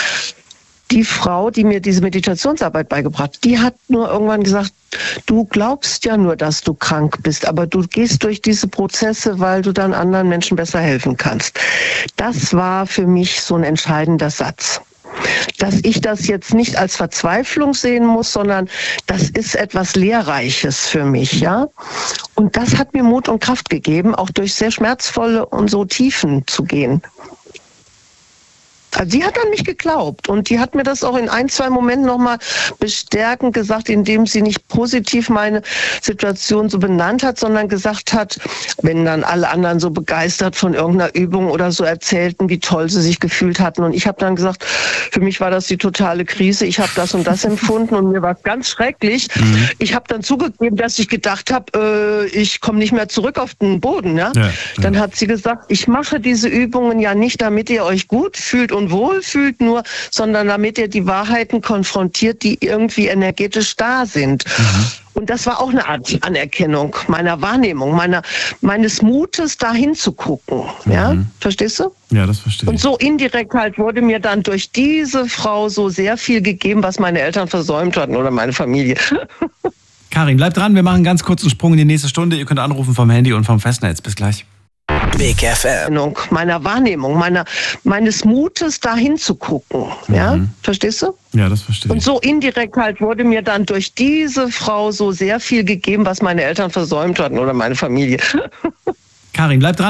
Die Frau, die mir diese Meditationsarbeit beigebracht hat, die hat nur irgendwann gesagt, du glaubst ja nur, dass du krank bist, aber du gehst durch diese Prozesse, weil du dann anderen Menschen besser helfen kannst. Das war für mich so ein entscheidender Satz. Dass ich das jetzt nicht als Verzweiflung sehen muss, sondern das ist etwas Lehrreiches für mich, ja. Und das hat mir Mut und Kraft gegeben, auch durch sehr schmerzvolle und so Tiefen zu gehen. Also sie hat an mich geglaubt und die hat mir das auch in ein, zwei Momenten nochmal bestärkend gesagt, indem sie nicht positiv meine Situation so benannt hat, sondern gesagt hat, wenn dann alle anderen so begeistert von irgendeiner Übung oder so erzählten, wie toll sie sich gefühlt hatten. Und ich habe dann gesagt, für mich war das die totale Krise, ich habe das und das empfunden und mir war es ganz schrecklich. Mhm. Ich habe dann zugegeben, dass ich gedacht habe, äh, ich komme nicht mehr zurück auf den Boden. Ja? Ja, dann ja. hat sie gesagt, ich mache diese Übungen ja nicht, damit ihr euch gut fühlt und wohl fühlt nur, sondern damit ihr die Wahrheiten konfrontiert, die irgendwie energetisch da sind. Mhm. Und das war auch eine Art Anerkennung meiner Wahrnehmung, meiner, meines Mutes, dahin zu gucken. Ja, mhm. Verstehst du? Ja, das verstehe ich. Und so indirekt halt wurde mir dann durch diese Frau so sehr viel gegeben, was meine Eltern versäumt hatten oder meine Familie. Karin, bleib dran, wir machen einen ganz kurzen Sprung in die nächste Stunde. Ihr könnt anrufen vom Handy und vom Festnetz. Bis gleich. Big F M. Meiner Wahrnehmung, meiner, meines Mutes, dahin zu gucken. Ja, mhm. Verstehst du? Ja, das verstehe ich. Und so indirekt halt wurde mir dann durch diese Frau so sehr viel gegeben, was meine Eltern versäumt hatten oder meine Familie. Karin, bleib dran.